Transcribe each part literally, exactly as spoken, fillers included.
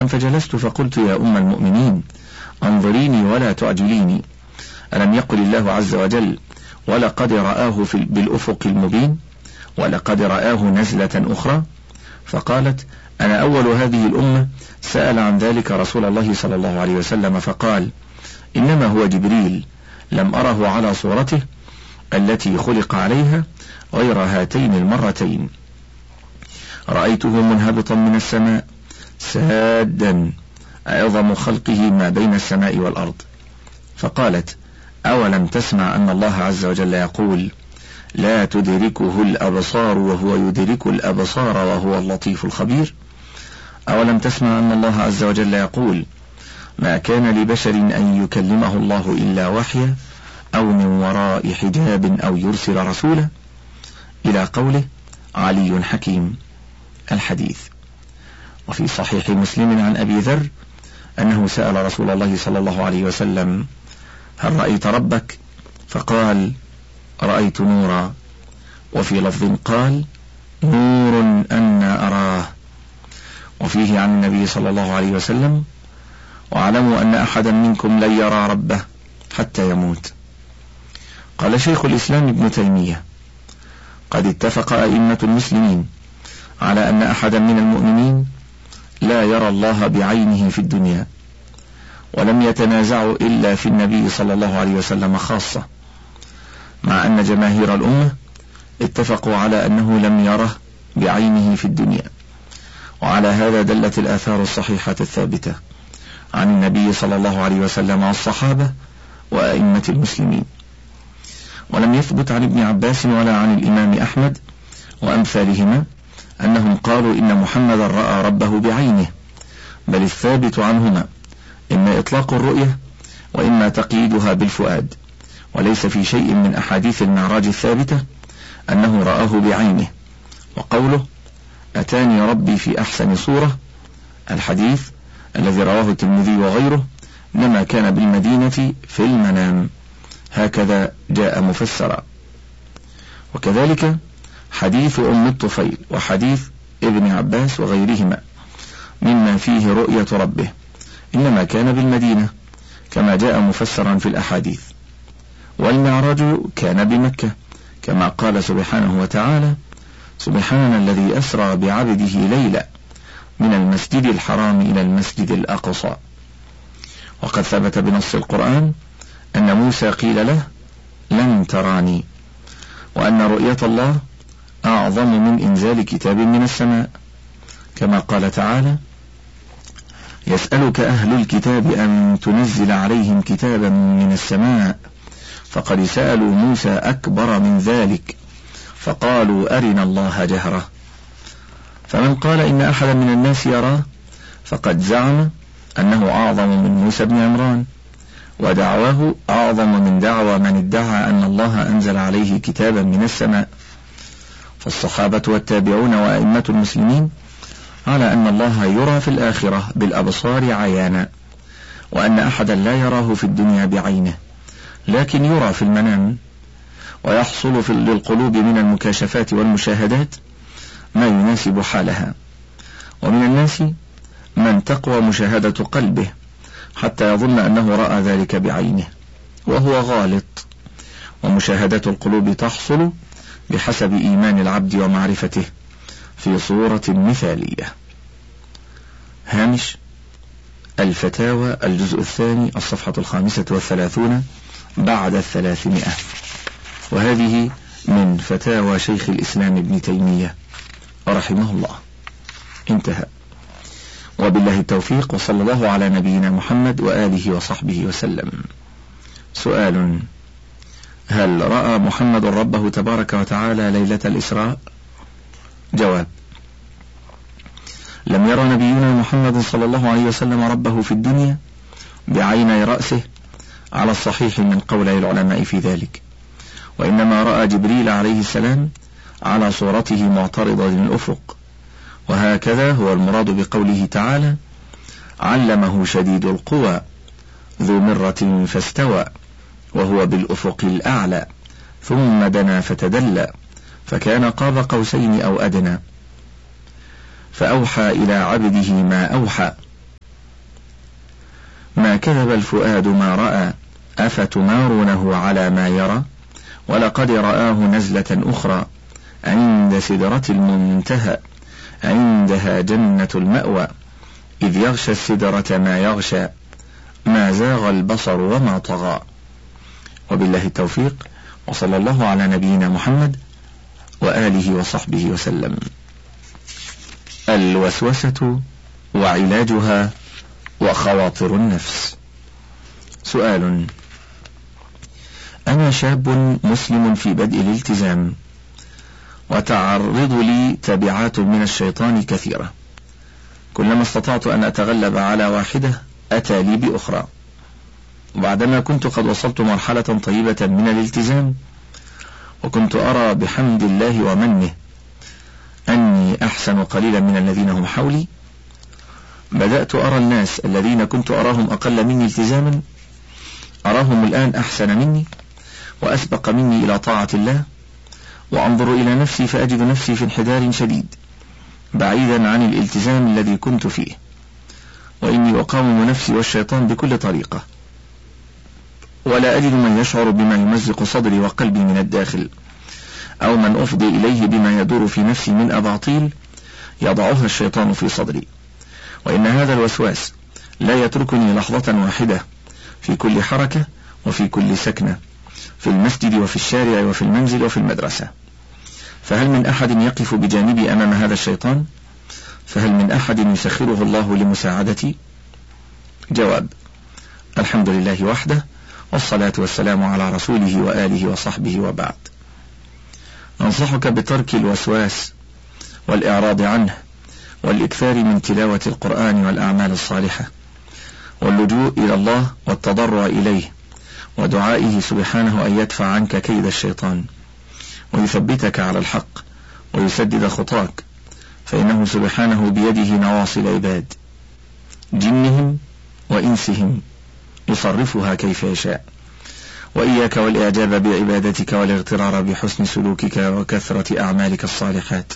فجلست فقلت يا أم المؤمنين انظريني ولا تعجليني، ألم يقل الله عز وجل ولقد رآه في بالأفق المبين ولقد رآه نزلة أخرى؟ فقالت أنا أول هذه الأمة سأل عن ذلك رسول الله صلى الله عليه وسلم فقال إنما هو جبريل، لم أره على صورته التي خلق عليها غير هاتين المرتين، رأيته منهبطا من السماء سادا عظم خلقه ما بين السماء والأرض. فقالت أولم تسمع أن الله عز وجل يقول لا تدركه الأبصار وهو يدرك الأبصار وهو اللطيف الخبير؟ أولم تسمع أن الله عز وجل يقول ما كان لبشر أن يكلمه الله إلا وحيا أو من وراء حجاب أو يرسل رسولا، إلى قوله علي حكيم الحديث. وفي صحيح مسلم عن أبي ذر أنه سأل رسول الله صلى الله عليه وسلم هل رأيت ربك؟ فقال رأيت نورا، وفي لفظ قال نور أنا أراه. وفيه عن النبي صلى الله عليه وسلم واعلموا أن أحدا منكم لن يرى ربه حتى يموت. قال شيخ الإسلام ابن تيمية قد اتفق أئمة المسلمين على أن أحدا من المؤمنين لا يرى الله بعينه في الدنيا، ولم يتنازعوا إلا في النبي صلى الله عليه وسلم خاصة، مع أن جماهير الأمة اتفقوا على أنه لم يره بعينه في الدنيا. وعلى هذا دلت الآثار الصحيحة الثابتة عن النبي صلى الله عليه وسلم والصحابة وأئمة المسلمين. ولم يثبت عن ابن عباس ولا عن الإمام أحمد وأمثالهما أنهم قالوا إن محمدا رأى ربه بعينه، بل الثابت عنهما إما إطلاق الرؤية وإما تقييدها بالفؤاد، وليس في شيء من أحاديث المعراج الثابتة أنه رآه بعينه. وقوله أتاني ربي في أحسن صورة، الحديث الذي رواه الترمذي وغيره إنما كان بالمدينة في المنام، هكذا جاء مفسرا. وكذلك حديث أم الطفيل وحديث ابن عباس وغيرهما مما فيه رؤية ربه إنما كان بالمدينة كما جاء مفسرا في الأحاديث. والمعراج كان بمكة كما قال سبحانه وتعالى سبحان الذي أسرى بعبده ليلا من المسجد الحرام إلى المسجد الأقصى. وقد ثبت بنص القرآن أن موسى قيل له لن تراني، وأن رؤية الله أعظم من إنزال كتاب من السماء، كما قال تعالى يسألك أهل الكتاب أن تنزل عليهم كتابا من السماء، فقد سألوا موسى أكبر من ذلك فقالوا أرنا الله جهرة. فمن قال إن أحدا من الناس يراه فقد زعم أنه أعظم من موسى بن عمران، ودعواه أعظم من دعوى من ادعى أن الله أنزل عليه كتابا من السماء. فالصحابة والتابعون وأئمة المسلمين على أن الله يرى في الآخرة بالأبصار عيانا، وأن أحدا لا يراه في الدنيا بعينه، لكن يرى في المنام، ويحصل في للقلوب من المكاشفات والمشاهدات ما يناسب حالها. ومن الناس من تقوى مشاهدة قلبه حتى يظن أنه رأى ذلك بعينه، وهو غالط. ومشاهدة القلوب تحصل بحسب إيمان العبد ومعرفته في صورة مثالية. هامش الفتاوى الجزء الثاني الصفحة الخامسة والثلاثون بعد الثلاثمائة، وهذه من فتاوى شيخ الإسلام ابن تيمية رحمه الله. انتهى. وبالله التوفيق، وصلى الله على نبينا محمد وآله وصحبه وسلم. سؤال: هل رأى محمد ربه تبارك وتعالى ليلة الإسراء؟ جواب: لم يرى نبينا محمد صلى الله عليه وسلم ربه في الدنيا بعيني رأسه على الصحيح من قولي العلماء في ذلك، وإنما رأى جبريل عليه السلام على صورته معترضة للأفق، وهكذا هو المراد بقوله تعالى علمه شديد القوى ذو مرة فاستوى وهو بالأفق الأعلى ثم دنا فتدلى فكان قاب قوسين أو أدنى، فأوحى إلى عبده ما أوحى. ما كذب الفؤاد ما رأى أفتمارونه على ما يرى ولقد رآه نزلة أخرى عند سدرة المنتهى عندها جنة المأوى إذ يغشى السدرة ما يغشى ما زاغ البصر وما طغى. وبالله التوفيق، وصلى الله على نبينا محمد وآله وصحبه وسلم. الوسوسة وعلاجها وخواطر النفس. سؤال: أنا شاب مسلم في بدء الالتزام، وتعرض لي تبعات من الشيطان كثيرة، كلما استطعت أن أتغلب على واحدة أتى لي بأخرى، وبعدما كنت قد وصلت مرحلة طيبة من الالتزام وكنت أرى بحمد الله ومنه أني أحسن قليلا من الذين هم حولي، بدأت أرى الناس الذين كنت أراهم أقل مني التزاما أراهم الآن أحسن مني وأسبق مني إلى طاعة الله، وأنظر إلى نفسي فأجد نفسي في انحدار شديد بعيدا عن الالتزام الذي كنت فيه، وإني أقاوم نفسي والشيطان بكل طريقة، ولا أجد من يشعر بما يمزق صدري وقلبي من الداخل، أو من أفضي إليه بما يدور في نفسي من أباطيل يضعها الشيطان في صدري. وإن هذا الوسواس لا يتركني لحظة واحدة في كل حركة وفي كل سكنة، في المسجد وفي الشارع وفي المنزل وفي المدرسة. فهل من أحد يقف بجانبي أمام هذا الشيطان؟ فهل من أحد يسخره الله لمساعدتي؟ جواب: الحمد لله وحده، والصلاة والسلام على رسوله وآله وصحبه، وبعد. أنصحك بترك الوسواس والإعراض عنه، والإكثار من تلاوة القرآن والأعمال الصالحة، واللجوء إلى الله والتضرع إليه، ودعائه سبحانه أن يدفع عنك كيد الشيطان ويثبتك على الحق ويسدد خطاك، فإنه سبحانه بيده نواصي العباد جنهم وإنسهم يصرفها كيف يشاء. وإياك والإعجاب بعبادتك والاغترار بحسن سلوكك وكثرة أعمالك الصالحات،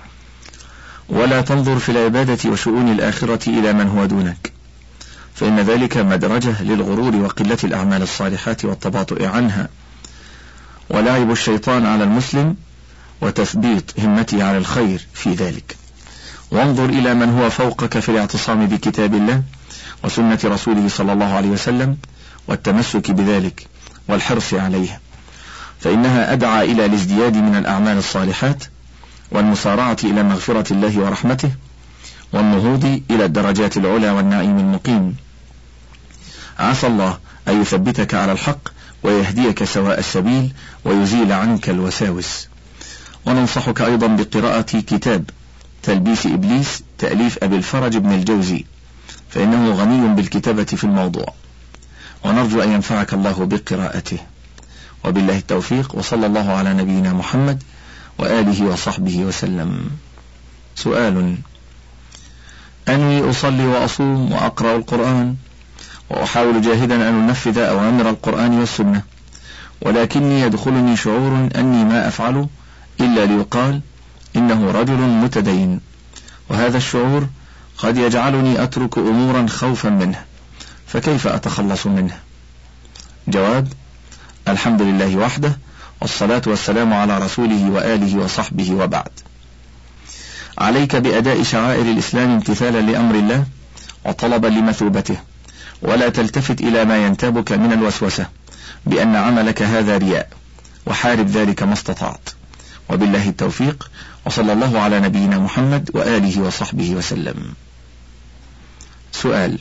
ولا تنظر في العبادة وشؤون الآخرة إلى من هو دونك، فإن ذلك مدرجة للغرور وقلة الأعمال الصالحات والتباطؤ عنها، ولعب الشيطان على المسلم وتثبيط همته على الخير في ذلك. وانظر إلى من هو فوقك في الاعتصام بكتاب الله وسنة رسوله صلى الله عليه وسلم والتمسك بذلك والحرص عليها، فإنها أدعى إلى الازدياد من الأعمال الصالحات والمسارعة إلى مغفرة الله ورحمته والنهوض إلى الدرجات العلى والنعيم المقيم. عسى الله أن يثبتك على الحق ويهديك سواء السبيل ويزيل عنك الوساوس. وننصحك أيضا بقراءة كتاب تلبيس إبليس تأليف أبي الفرج بن الجوزي، فإنه غني بالكتابة في الموضوع، ونرجو أن ينفعك الله بقراءته. وبالله التوفيق، وصلى الله على نبينا محمد وآله وصحبه وسلم. سؤال: أني أصلي وأصوم وأقرأ القرآن وأحاول جاهدا أن أنفذ أوامر القرآن والسنة، ولكني يدخلني شعور أني ما أفعل إلا ليقال إنه رجل متدين، وهذا الشعور قد يجعلني أترك أمورا خوفا منه، فكيف أتخلص منه؟ جواب: الحمد لله وحده، والصلاة والسلام على رسوله وآله وصحبه، وبعد. عليك بأداء شعائر الإسلام امتثالا لأمر الله وطلبا لمثوبته، ولا تلتفت إلى ما ينتابك من الوسوسة بأن عملك هذا رياء، وحارب ذلك ما استطعت. وبالله التوفيق، وصلى الله على نبينا محمد وآله وصحبه وسلم. سؤال: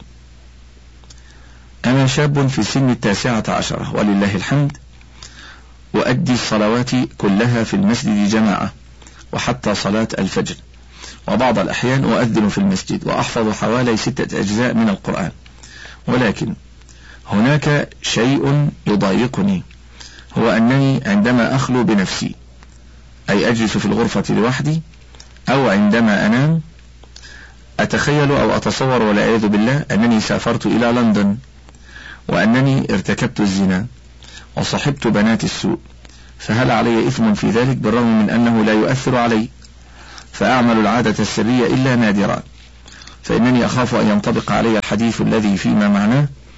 أنا شاب في سن التاسعة عشرة ولله الحمد، وأدي الصلوات كلها في المسجد جماعة وحتى صلاة الفجر، وبعض الأحيان أؤذن في المسجد وأحفظ حوالي ستة أجزاء من القرآن، ولكن هناك شيء يضايقني، هو أنني عندما أخلو بنفسي، أي أجلس في الغرفة لوحدي، أو عندما أنام، أتخيل أو أتصور والعياذ بالله أنني سافرت إلى لندن، وأنني ارتكبت الزنا وصحبت بنات السوء، فهل علي إثم في ذلك بالرغم من أنه لا يؤثر علي؟ فأعمل العادة السرية إلا نادرا، فإنني أخاف أن ينطبق علي الحديث الذي فيما معناه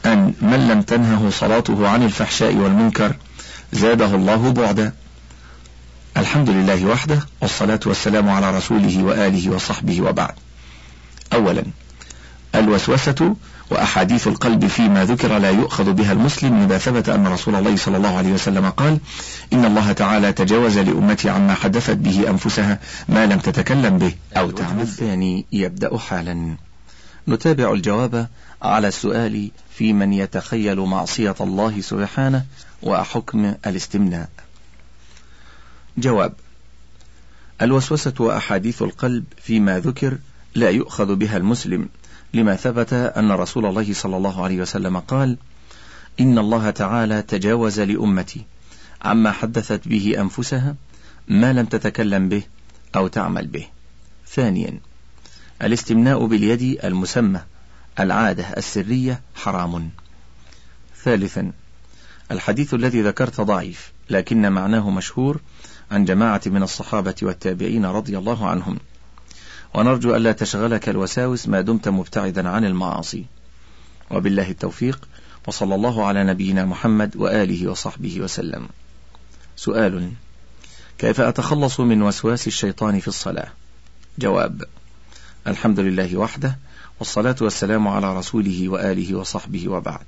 أن من لم تنهه صلاته عن الفحشاء والمنكر زاده الله بعدا. الحمد لله وحده، والصلاة والسلام على رسوله وآله وصحبه وبعد. أولا، الوسوسة وأحاديث القلب فيما ذكر لا يؤخذ بها المسلم، لما ثبت أن رسول الله صلى الله عليه وسلم قال: إن الله تعالى تجاوز لأمتي عما حدثت به أنفسها ما لم تتكلم به أو تعمل. الثاني يبدأ حالا. نتابع الجواب على السؤال في من يتخيل معصية الله سبحانه وحكم الاستمناء. جواب: الوسوسة وأحاديث القلب فيما ذكر لا يؤخذ بها المسلم، لما ثبت أن رسول الله صلى الله عليه وسلم قال: إن الله تعالى تجاوز لأمتي عما حدثت به أنفسها ما لم تتكلم به أو تعمل به. ثانيا، الاستمناء باليد المسمى العادة السرية حرام. ثالثا، الحديث الذي ذكرت ضعيف لكن معناه مشهور عن جماعة من الصحابة والتابعين رضي الله عنهم، ونرجو ألا تشغلك الوساوس ما دمت مبتعدا عن المعاصي. وبالله التوفيق، وصلى الله على نبينا محمد وآله وصحبه وسلم. سؤال: كيف أتخلص من وسواس الشيطان في الصلاة؟ جواب: الحمد لله وحده، والصلاة والسلام على رسوله وآله وصحبه وبعد.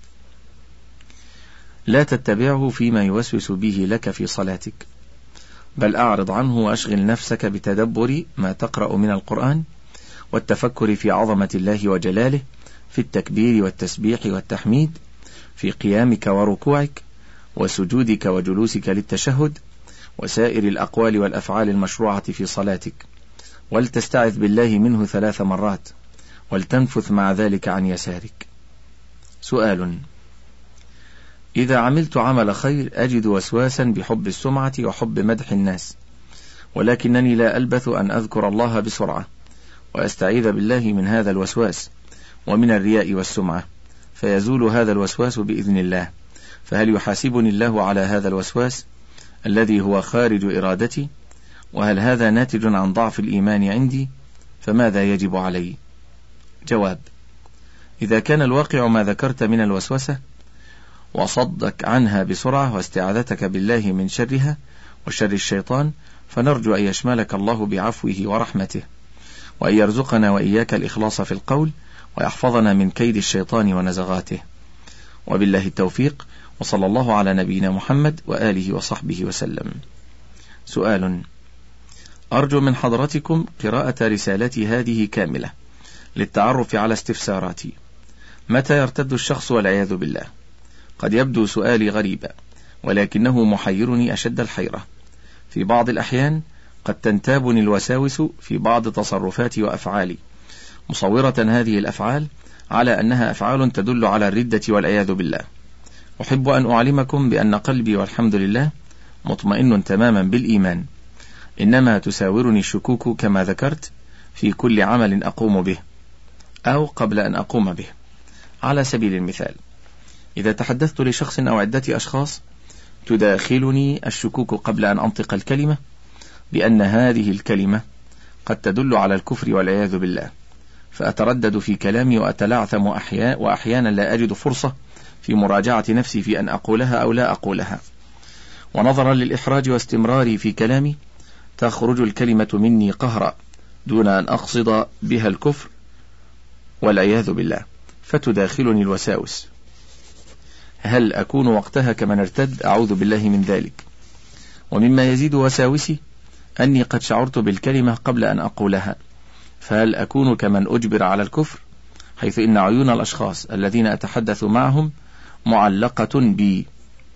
لا تتبعه فيما يوسوس به لك في صلاتك، بل أعرض عنه وأشغل نفسك بتدبر ما تقرأ من القرآن، والتفكر في عظمة الله وجلاله، في التكبير والتسبيح والتحميد، في قيامك وركوعك وسجودك وجلوسك للتشهد، وسائر الأقوال والأفعال المشروعة في صلاتك، ولتستعذ بالله منه ثلاث مرات، ولتنفث مع ذلك عن يسارك. سؤال: إذا عملت عمل خير أجد وسواسا بحب السمعة وحب مدح الناس، ولكنني لا ألبث أن أذكر الله بسرعة وأستعيذ بالله من هذا الوسواس ومن الرياء والسمعة، فيزول هذا الوسواس بإذن الله، فهل يحاسبني الله على هذا الوسواس الذي هو خارج إرادتي؟ وهل هذا ناتج عن ضعف الإيمان عندي؟ فماذا يجب علي؟ جواب: إذا كان الواقع ما ذكرت من الوسوسة وصدك عنها بسرعة واستعاذتك بالله من شرها وشر الشيطان، فنرجو أن يشملك الله بعفوه ورحمته، وأن يرزقنا وإياك الإخلاص في القول، ويحفظنا من كيد الشيطان ونزغاته. وبالله التوفيق، وصلى الله على نبينا محمد وآله وصحبه وسلم. سؤال: أرجو من حضرتكم قراءة رسالتي هذه كاملة للتعرف على استفساراتي. متى يرتد الشخص والعياذ بالله؟ قد يبدو سؤالي غريبا، ولكنه محيرني أشد الحيرة. في بعض الأحيان قد تنتابني الوساوس في بعض تصرفاتي وأفعالي، مصورة هذه الأفعال على أنها أفعال تدل على الردة والعياذ بالله. أحب أن أعلمكم بأن قلبي والحمد لله مطمئن تماما بالإيمان، إنما تساورني الشكوك كما ذكرت في كل عمل أقوم به أو قبل أن أقوم به. على سبيل المثال، إذا تحدثت لشخص أو عدة أشخاص تداخلني الشكوك قبل أن أنطق الكلمة بأن هذه الكلمة قد تدل على الكفر والعياذ بالله، فأتردد في كلامي وأتلعثم أحيانا، وأحيانا لا أجد فرصة في مراجعة نفسي في أن أقولها أو لا أقولها. ونظرا للإحراج واستمراري في كلامي تخرج الكلمة مني قهرا دون أن أقصد بها الكفر والعياذ بالله، فتداخلني الوساوس. هل أكون وقتها كمن ارتد؟ أعوذ بالله من ذلك. ومما يزيد وساوسي أني قد شعرت بالكلمة قبل أن أقولها، فهل أكون كمن أجبر على الكفر، حيث إن عيون الأشخاص الذين أتحدث معهم معلقة بي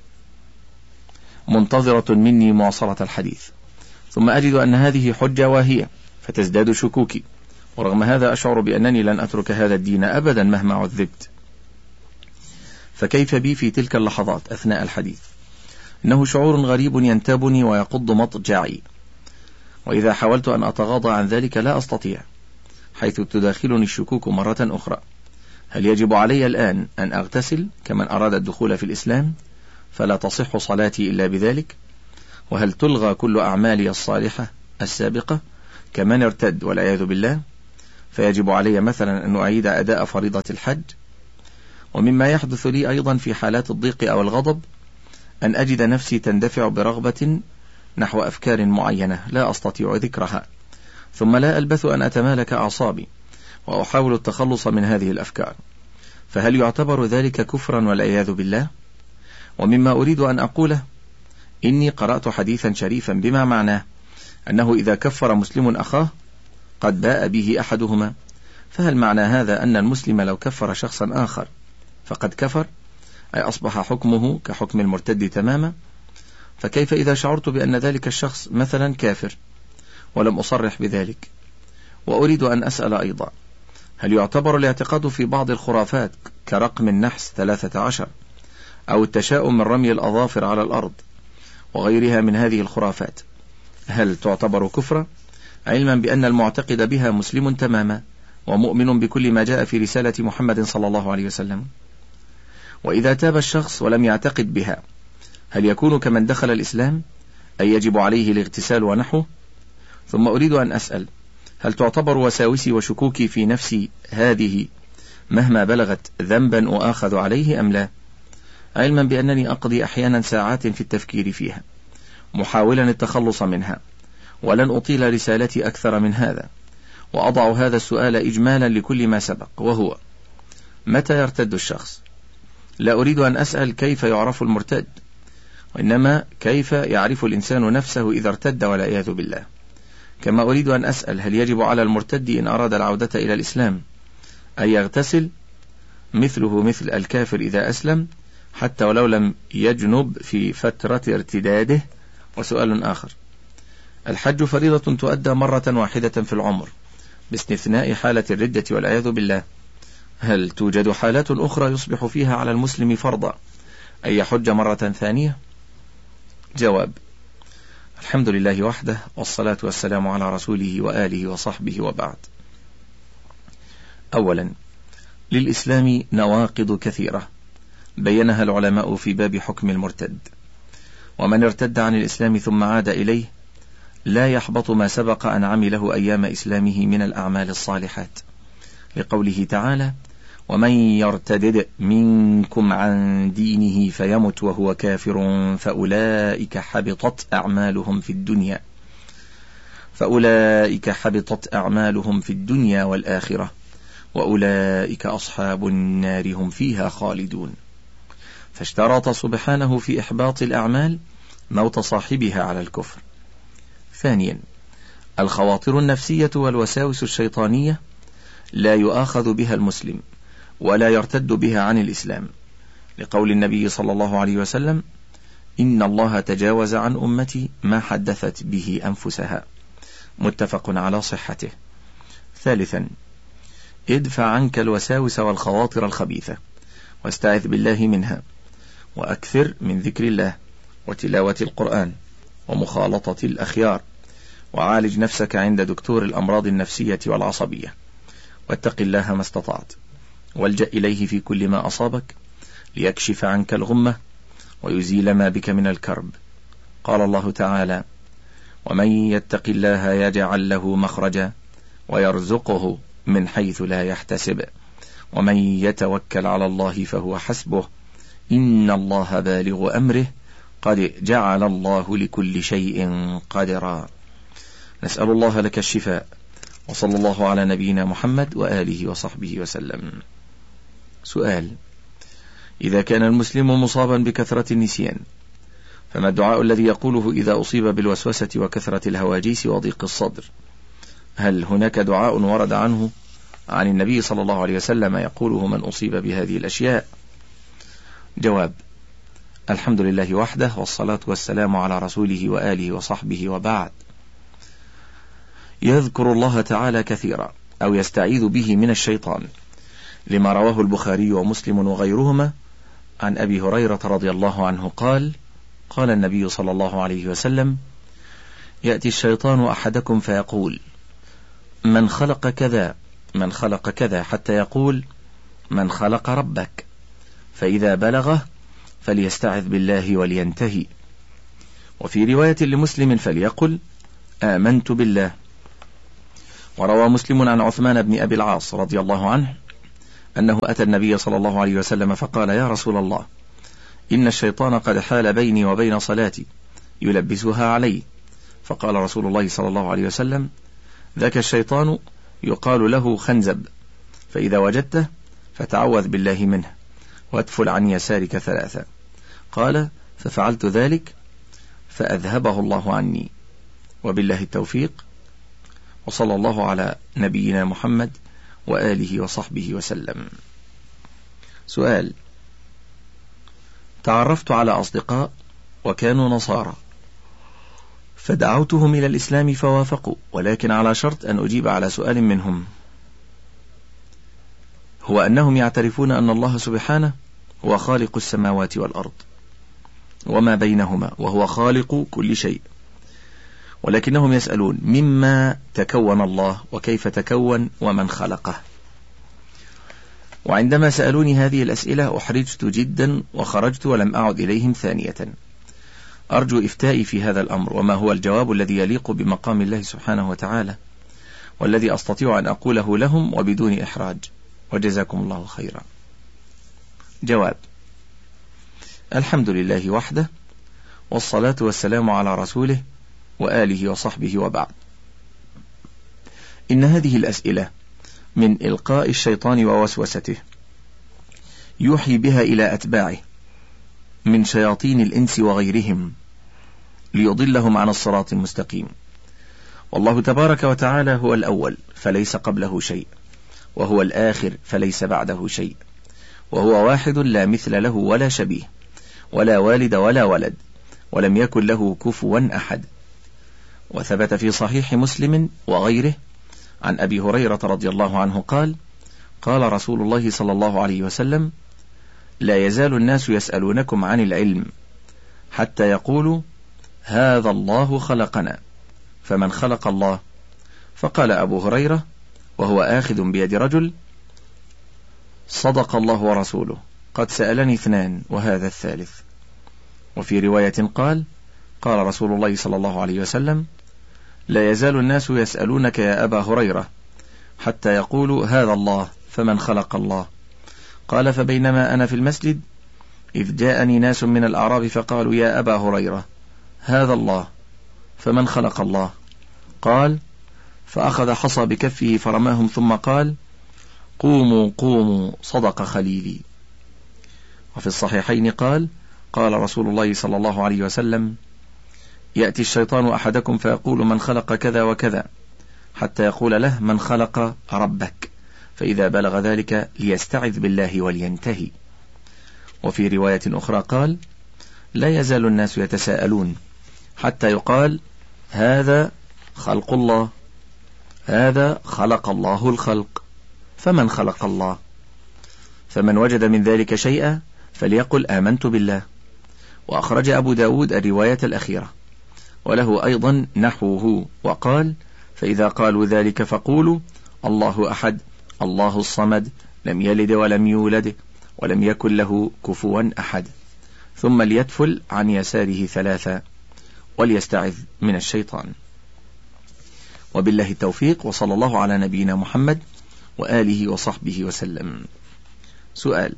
منتظرة مني مواصلة الحديث، ثم أجد أن هذه حجة واهية فتزداد شكوكي، ورغم هذا أشعر بأنني لن أترك هذا الدين أبدا مهما عذبت. فكيف بي في تلك اللحظات أثناء الحديث؟ إنه شعور غريب ينتابني ويقض مضجعي، وإذا حاولت أن أتغاضى عن ذلك لا أستطيع، حيث تداخلني الشكوك مرة أخرى. هل يجب علي الآن أن أغتسل كمن أراد الدخول في الإسلام فلا تصح صلاتي إلا بذلك؟ وهل تلغى كل أعمالي الصالحة السابقة كمن ارتد والعياذ بالله، فيجب علي مثلا أن أعيد أداء فريضة الحج؟ ومما يحدث لي أيضا في حالات الضيق أو الغضب أن أجد نفسي تندفع برغبة نحو أفكار معينة لا أستطيع ذكرها، ثم لا ألبث أن أتمالك أعصابي وأحاول التخلص من هذه الأفكار، فهل يعتبر ذلك كفرا والعياذ بالله؟ ومما أريد أن أقوله، إني قرأت حديثا شريفا بما معناه أنه إذا كفر مسلم أخاه قد باء به أحدهما، فهل معنى هذا أن المسلم لو كفر شخصا آخر فقد كفر، أي أصبح حكمه كحكم المرتد تماما؟ فكيف إذا شعرت بأن ذلك الشخص مثلا كافر ولم أصرح بذلك؟ وأريد أن أسأل أيضا، هل يعتبر الاعتقاد في بعض الخرافات كرقم النحس ثلاثة عشر أو التشاؤم من رمي الأظافر على الأرض وغيرها من هذه الخرافات، هل تعتبر كفرا، علما بأن المعتقد بها مسلم تماما ومؤمن بكل ما جاء في رسالة محمد صلى الله عليه وسلم؟ وإذا تاب الشخص ولم يعتقد بها هل يكون كمن دخل الإسلام، أي يجب عليه الاغتسال ونحوه؟ ثم أريد أن أسأل، هل تعتبر وساوسي وشكوكي في نفسي هذه مهما بلغت ذنبا أؤاخذ عليه أم لا، علما بأنني أقضي أحيانا ساعات في التفكير فيها محاولا التخلص منها، ولن أطيل رسالتي أكثر من هذا، وأضع هذا السؤال إجمالا لكل ما سبق، وهو متى يرتد الشخص؟ لا أريد أن أسأل كيف يعرف المرتد، وإنما كيف يعرف الإنسان نفسه إذا ارتد والعياذ بالله. كما أريد أن أسأل، هل يجب على المرتد إن أراد العودة إلى الإسلام أن يغتسل مثله مثل الكافر إذا أسلم حتى ولو لم يجنب في فترة ارتداده؟ وسؤال آخر، الحج فريضة تؤدى مرة واحدة في العمر باستثناء حالة الردة والعياذ بالله، هل توجد حالات أخرى يصبح فيها على المسلم فرضا أن يحج مرة ثانية؟ جواب: الحمد لله وحده، والصلاة والسلام على رسوله وآله وصحبه، وبعد. أولا، للإسلام نواقض كثيرة بينها العلماء في باب حكم المرتد، ومن ارتد عن الإسلام ثم عاد إليه لا يحبط ما سبق أن عمله أيام إسلامه من الأعمال الصالحات، لقوله تعالى: ومن يرتدد منكم عن دينه فيمت وهو كافر فأولئك حبطت أعمالهم في الدنيا فأولئك حبطت أعمالهم في الدنيا والآخرة وأولئك أصحاب النار هم فيها خالدون. فاشترط سبحانه في إحباط الأعمال موت صاحبها على الكفر. ثانيا، الخواطر النفسية والوساوس الشيطانية لا يؤاخذ بها المسلم ولا يرتد بها عن الإسلام، لقول النبي صلى الله عليه وسلم: إن الله تجاوز عن أمتي ما حدثت به أنفسها، متفق على صحته. ثالثا، ادفع عنك الوساوس والخواطر الخبيثة واستعذ بالله منها، وأكثر من ذكر الله وتلاوة القرآن ومخالطة الأخيار، وعالج نفسك عند دكتور الأمراض النفسية والعصبية، واتق الله ما استطعت، والجأ إليه في كل ما أصابك ليكشف عنك الغمة ويزيل ما بك من الكرب. قال الله تعالى: ومن يتق الله يجعل له مخرجا ويرزقه من حيث لا يحتسب ومن يتوكل على الله فهو حسبه إن الله بالغ أمره قد جعل الله لكل شيء قدرا. نسأل الله لك الشفاء، وصلى الله على نبينا محمد وآله وصحبه وسلم. سؤال: إذا كان المسلم مصابا بكثرة النسيان فما الدعاء الذي يقوله إذا أصيب بالوسوسة وكثرة الهواجيس وضيق الصدر؟ هل هناك دعاء ورد عنه عن النبي صلى الله عليه وسلم يقوله من أصيب بهذه الأشياء؟ جواب: الحمد لله وحده، والصلاة والسلام على رسوله وآله وصحبه، وبعد. يذكر الله تعالى كثيرا أو يستعيذ به من الشيطان، لما رواه البخاري ومسلم وغيرهما عن أبي هريرة رضي الله عنه قال: قال النبي صلى الله عليه وسلم: يأتي الشيطان أحدكم فيقول: من خلق كذا من خلق كذا، حتى يقول: من خلق ربك؟ فإذا بلغه فليستعذ بالله ولينتهي. وفي رواية لمسلم فليقل: آمنت بالله. وروى مسلم عن عثمان بن أبي العاص رضي الله عنه أنه أتى النبي صلى الله عليه وسلم فقال: يا رسول الله، إن الشيطان قد حال بيني وبين صلاتي يلبسها علي. فقال رسول الله صلى الله عليه وسلم: ذاك الشيطان يقال له خنزب، فإذا وجدته فتعوذ بالله منه وادفل عن يسارك ثلاثة. قال: ففعلت ذلك فأذهبه الله عني. وبالله التوفيق، وصلى الله على نبينا محمد وآله وصحبه وسلم. سؤال: تعرفت على أصدقاء وكانوا نصارى، فدعوتهم إلى الإسلام فوافقوا، ولكن على شرط أن أجيب على سؤال منهم، هو أنهم يعترفون أن الله سبحانه هو خالق السماوات والأرض وما بينهما، وهو خالق كل شيء، ولكنهم يسألون مما تكون الله وكيف تكون ومن خلقه. وعندما سألوني هذه الأسئلة أحرجت جدا وخرجت ولم أعد إليهم ثانية. أرجو إفتائي في هذا الأمر، وما هو الجواب الذي يليق بمقام الله سبحانه وتعالى والذي أستطيع أن أقوله لهم وبدون إحراج، وجزاكم الله خيرا. جواب: الحمد لله وحده، والصلاة والسلام على رسوله وآله وصحبه، وبعد. إن هذه الأسئلة من إلقاء الشيطان ووسوسته يوحي بها إلى أتباعه من شياطين الإنس وغيرهم ليضلهم عن الصراط المستقيم. والله تبارك وتعالى هو الأول فليس قبله شيء، وهو الآخر فليس بعده شيء، وهو واحد لا مثل له ولا شبيه، ولا والد ولا ولد، ولم يكن له كفوا أحد. وثبت في صحيح مسلم وغيره عن أبي هريرة رضي الله عنه قال: قال رسول الله صلى الله عليه وسلم: لا يزال الناس يسألونكم عن العلم حتى يقولوا هذا الله خلقنا، فمن خلق الله؟ فقال أبو هريرة وهو آخذ بيد رجل: صدق الله ورسوله، قد سألني اثنان وهذا الثالث. وفي رواية قال: قال رسول الله صلى الله عليه وسلم: لا يزال الناس يسألونك يا أبا هريرة حتى يقولوا هذا الله، فمن خلق الله؟ قال: فبينما أنا في المسجد إذ جاءني ناس من الأعراب فقالوا يا أبا هريرة هذا الله، فمن خلق الله؟ قال: فأخذ حصى بكفه فرماهم ثم قال: قوموا قوموا صدق خليلي. وفي الصحيحين قال: قال رسول الله صلى الله عليه وسلم: يأتي الشيطان أحدكم فيقول من خلق كذا وكذا، حتى يقول له من خلق ربك، فإذا بلغ ذلك ليستعذ بالله ولينتهي. وفي رواية أخرى قال: لا يزال الناس يتساءلون حتى يقال هذا خلق الله، هذا خلق الله الخلق، فمن خلق الله؟ فمن وجد من ذلك شيئا فليقل آمنت بالله. وأخرج أبو داود الرواية الأخيرة، وله أيضا نحوه، وقال: فإذا قالوا ذلك فقولوا الله أحد الله الصمد لم يلد ولم يولد ولم يكن له كفوا أحد، ثم ليتفل عن يساره ثلاثة وليستعذ من الشيطان. وبالله التوفيق، وصلى الله على نبينا محمد وآله وصحبه وسلم. سؤال: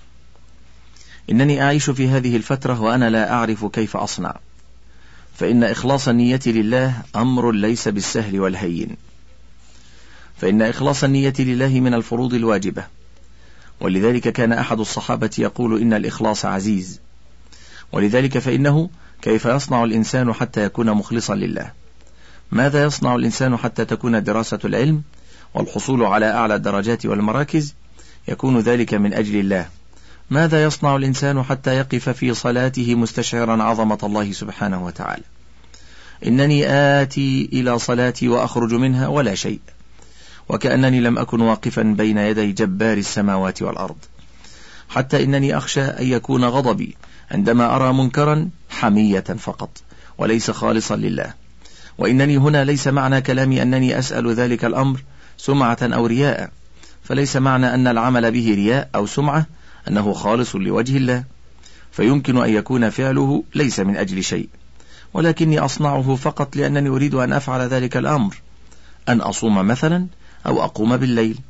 إنني أعيش في هذه الفترة وأنا لا أعرف كيف أصنع، فإن إخلاص النية لله أمر ليس بالسهل والهين، فإن إخلاص النية لله من الفروض الواجبة، ولذلك كان أحد الصحابة يقول إن الإخلاص عزيز، ولذلك فإنه كيف يصنع الإنسان حتى يكون مخلصا لله؟ ماذا يصنع الإنسان حتى تكون دراسة العلم والحصول على أعلى الدرجات والمراكز يكون ذلك من أجل الله؟ ماذا يصنع الإنسان حتى يقف في صلاته مستشعرا عظمة الله سبحانه وتعالى؟ إنني آتي إلى صلاتي وأخرج منها ولا شيء، وكأنني لم أكن واقفا بين يدي جبار السماوات والأرض، حتى إنني أخشى أن يكون غضبي عندما أرى منكرا حمية فقط وليس خالصا لله. وإنني هنا ليس معنى كلامي أنني أسأل ذلك الأمر سمعة أو رياء، فليس معنى أن العمل به رياء أو سمعة أنه خالص لوجه الله، فيمكن أن يكون فعله ليس من أجل شيء، ولكني أصنعه فقط لأنني أريد أن أفعل ذلك الأمر، أن أصوم مثلا، أو أقوم بالليل،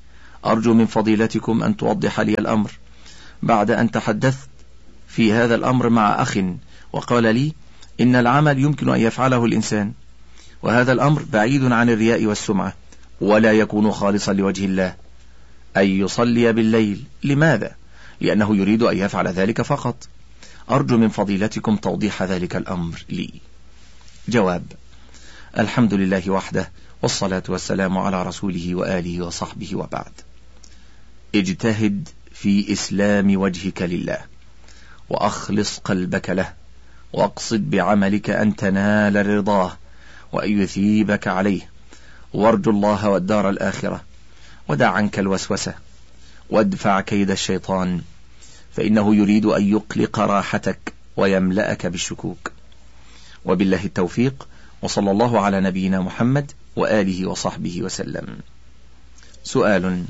أرجو من فضيلتكم أن توضح لي الأمر، بعد أن تحدثت في هذا الأمر مع أخ وقال لي إن العمل يمكن أن يفعله الإنسان، وهذا الأمر بعيد عن الرياء والسمعة، ولا يكون خالصا لوجه الله، أن يصلي بالليل. لماذا؟ لأنه يريد أن يفعل ذلك فقط. أرجو من فضيلتكم توضيح ذلك الأمر لي. جواب: الحمد لله وحده، والصلاة والسلام على رسوله وآله وصحبه، وبعد. اجتهد في إسلام وجهك لله، وأخلص قلبك له، واقصد بعملك أن تنال رضاه وأن يثيبك عليه، وارجو الله والدار الآخرة، ودع عنك الوسوسة، وادفع كيد الشيطان، فإنه يريد أن يقلق راحتك ويملأك بالشكوك. وبالله التوفيق، وصلى الله على نبينا محمد وآله وصحبه وسلم. سؤال: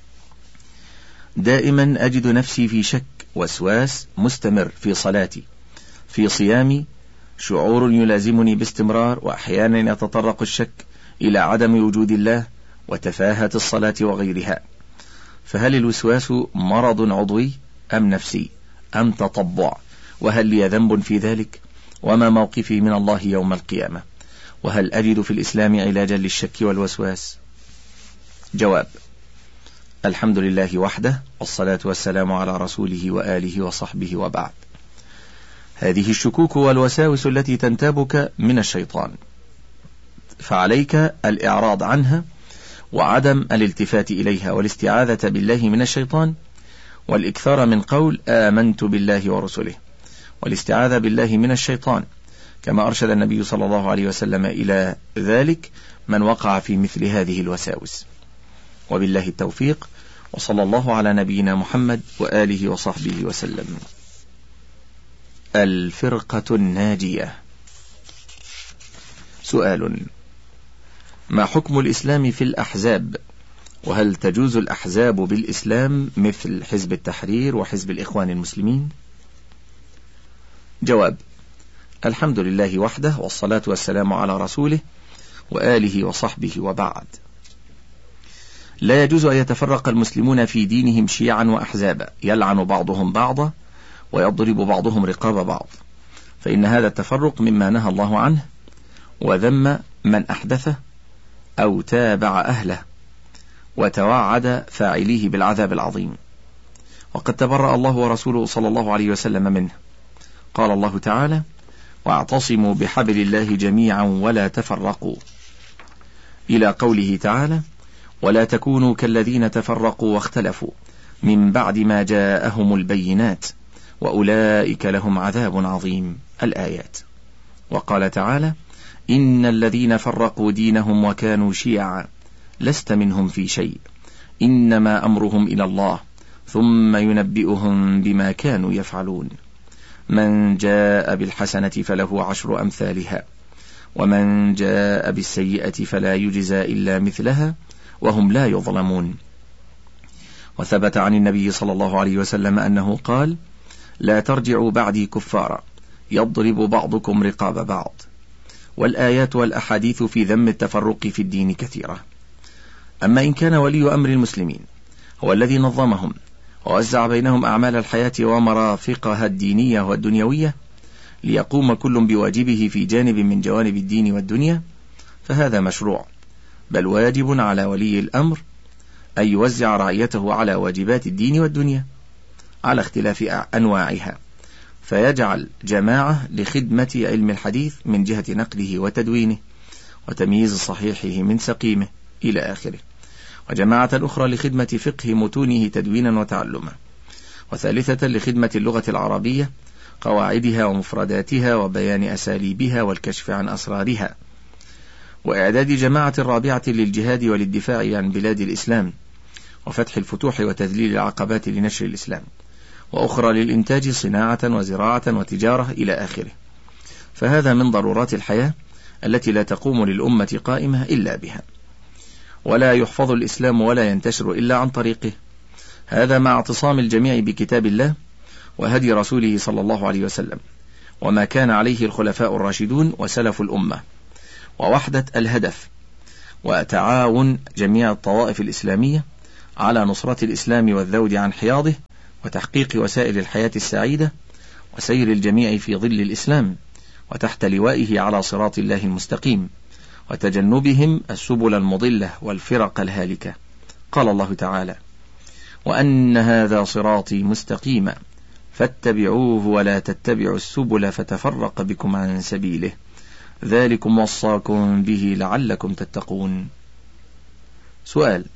دائما أجد نفسي في شك وسواس مستمر في صلاتي، في صيامي شعور يلازمني باستمرار، وأحيانا يتطرق الشك إلى عدم وجود الله وتفاهة الصلاة وغيرها، فهل الوسواس مرض عضوي أم نفسي أم تطبع؟ وهل لي ذنب في ذلك؟ وما موقفي من الله يوم القيامة؟ وهل أجد في الإسلام علاجا للشك والوسواس؟ جواب: الحمد لله وحده، والصلاة والسلام على رسوله وآله وصحبه، وبعد. هذه الشكوك والوساوس التي تنتابك من الشيطان، فعليك الإعراض عنها وعدم الالتفات إليها، والاستعاذة بالله من الشيطان، والإكثار من قول آمنت بالله ورسله، والاستعاذة بالله من الشيطان، كما أرشد النبي صلى الله عليه وسلم إلى ذلك من وقع في مثل هذه الوساوس. وبالله التوفيق، وصلى الله على نبينا محمد وآله وصحبه وسلم. الفرقة الناجية. سؤال: ما حكم الإسلام في الأحزاب؟ وهل تجوز الأحزاب بالإسلام مثل حزب التحرير وحزب الإخوان المسلمين؟ جواب: الحمد لله وحده، والصلاة والسلام على رسوله وآله وصحبه، وبعد. لا يجوز أن يتفرق المسلمون في دينهم شيعا وأحزابا يلعن بعضهم بعضا ويضرب بعضهم رقاب بعض، فإن هذا التفرق مما نهى الله عنه وذم من أحدثه أو تابع أهله، وتوعد فاعليه بالعذاب العظيم، وقد تبرأ الله ورسوله صلى الله عليه وسلم منه. قال الله تعالى: واعتصموا بحبل الله جميعا ولا تفرقوا، إلى قوله تعالى: ولا تكونوا كالذين تفرقوا واختلفوا من بعد ما جاءهم البينات وأولئك لهم عذاب عظيم، الآيات. وقال تعالى: إن الذين فرقوا دينهم وكانوا شيعا لست منهم في شيء إنما أمرهم إلى الله ثم ينبئهم بما كانوا يفعلون. من جاء بالحسنة فله عشر أمثالها ومن جاء بالسيئة فلا يجزى إلا مثلها وهم لا يظلمون. وثبت عن النبي صلى الله عليه وسلم أنه قال: لا ترجعوا بعدي كفارا يضرب بعضكم رقاب بعض. والآيات والأحاديث في ذم التفرق في الدين كثيرة. أما إن كان ولي أمر المسلمين هو الذي نظمهم ووزع بينهم أعمال الحياة ومرافقها الدينية والدنيوية ليقوم كل بواجبه في جانب من جوانب الدين والدنيا، فهذا مشروع، بل واجب على ولي الأمر أن يوزع رعيته على واجبات الدين والدنيا على اختلاف أنواعها، فيجعل جماعة لخدمة علم الحديث من جهة نقله وتدوينه وتمييز صحيحه من سقيمه إلى آخره، وجماعة أخرى لخدمة فقه متونه تدوينا وتعلما، وثالثة لخدمة اللغة العربية قواعدها ومفرداتها وبيان أساليبها والكشف عن أسرارها، وإعداد جماعة رابعة للجهاد وللدفاع عن بلاد الإسلام وفتح الفتوح وتذليل العقبات لنشر الإسلام، وأخرى للإنتاج صناعة وزراعة وتجارة إلى آخره. فهذا من ضرورات الحياة التي لا تقوم للأمة قائمة إلا بها، ولا يحفظ الإسلام ولا ينتشر إلا عن طريقه. هذا مع اعتصام الجميع بكتاب الله وهدي رسوله صلى الله عليه وسلم وما كان عليه الخلفاء الراشدون وسلف الأمة، ووحدة الهدف وتعاون جميع الطوائف الإسلامية على نصرة الإسلام والذود عن حياضه وتحقيق وسائل الحياة السعيدة وسير الجميع في ظل الإسلام وتحت لوائه على صراط الله المستقيم وتجنبهم السبل المضلة والفرق الهالكة. قال الله تعالى: وأن هذا صراطي مستقيما فاتبعوه ولا تتبعوا السبل فتفرق بكم عن سبيله ذلكم وصاكم به لعلكم تتقون. سؤال: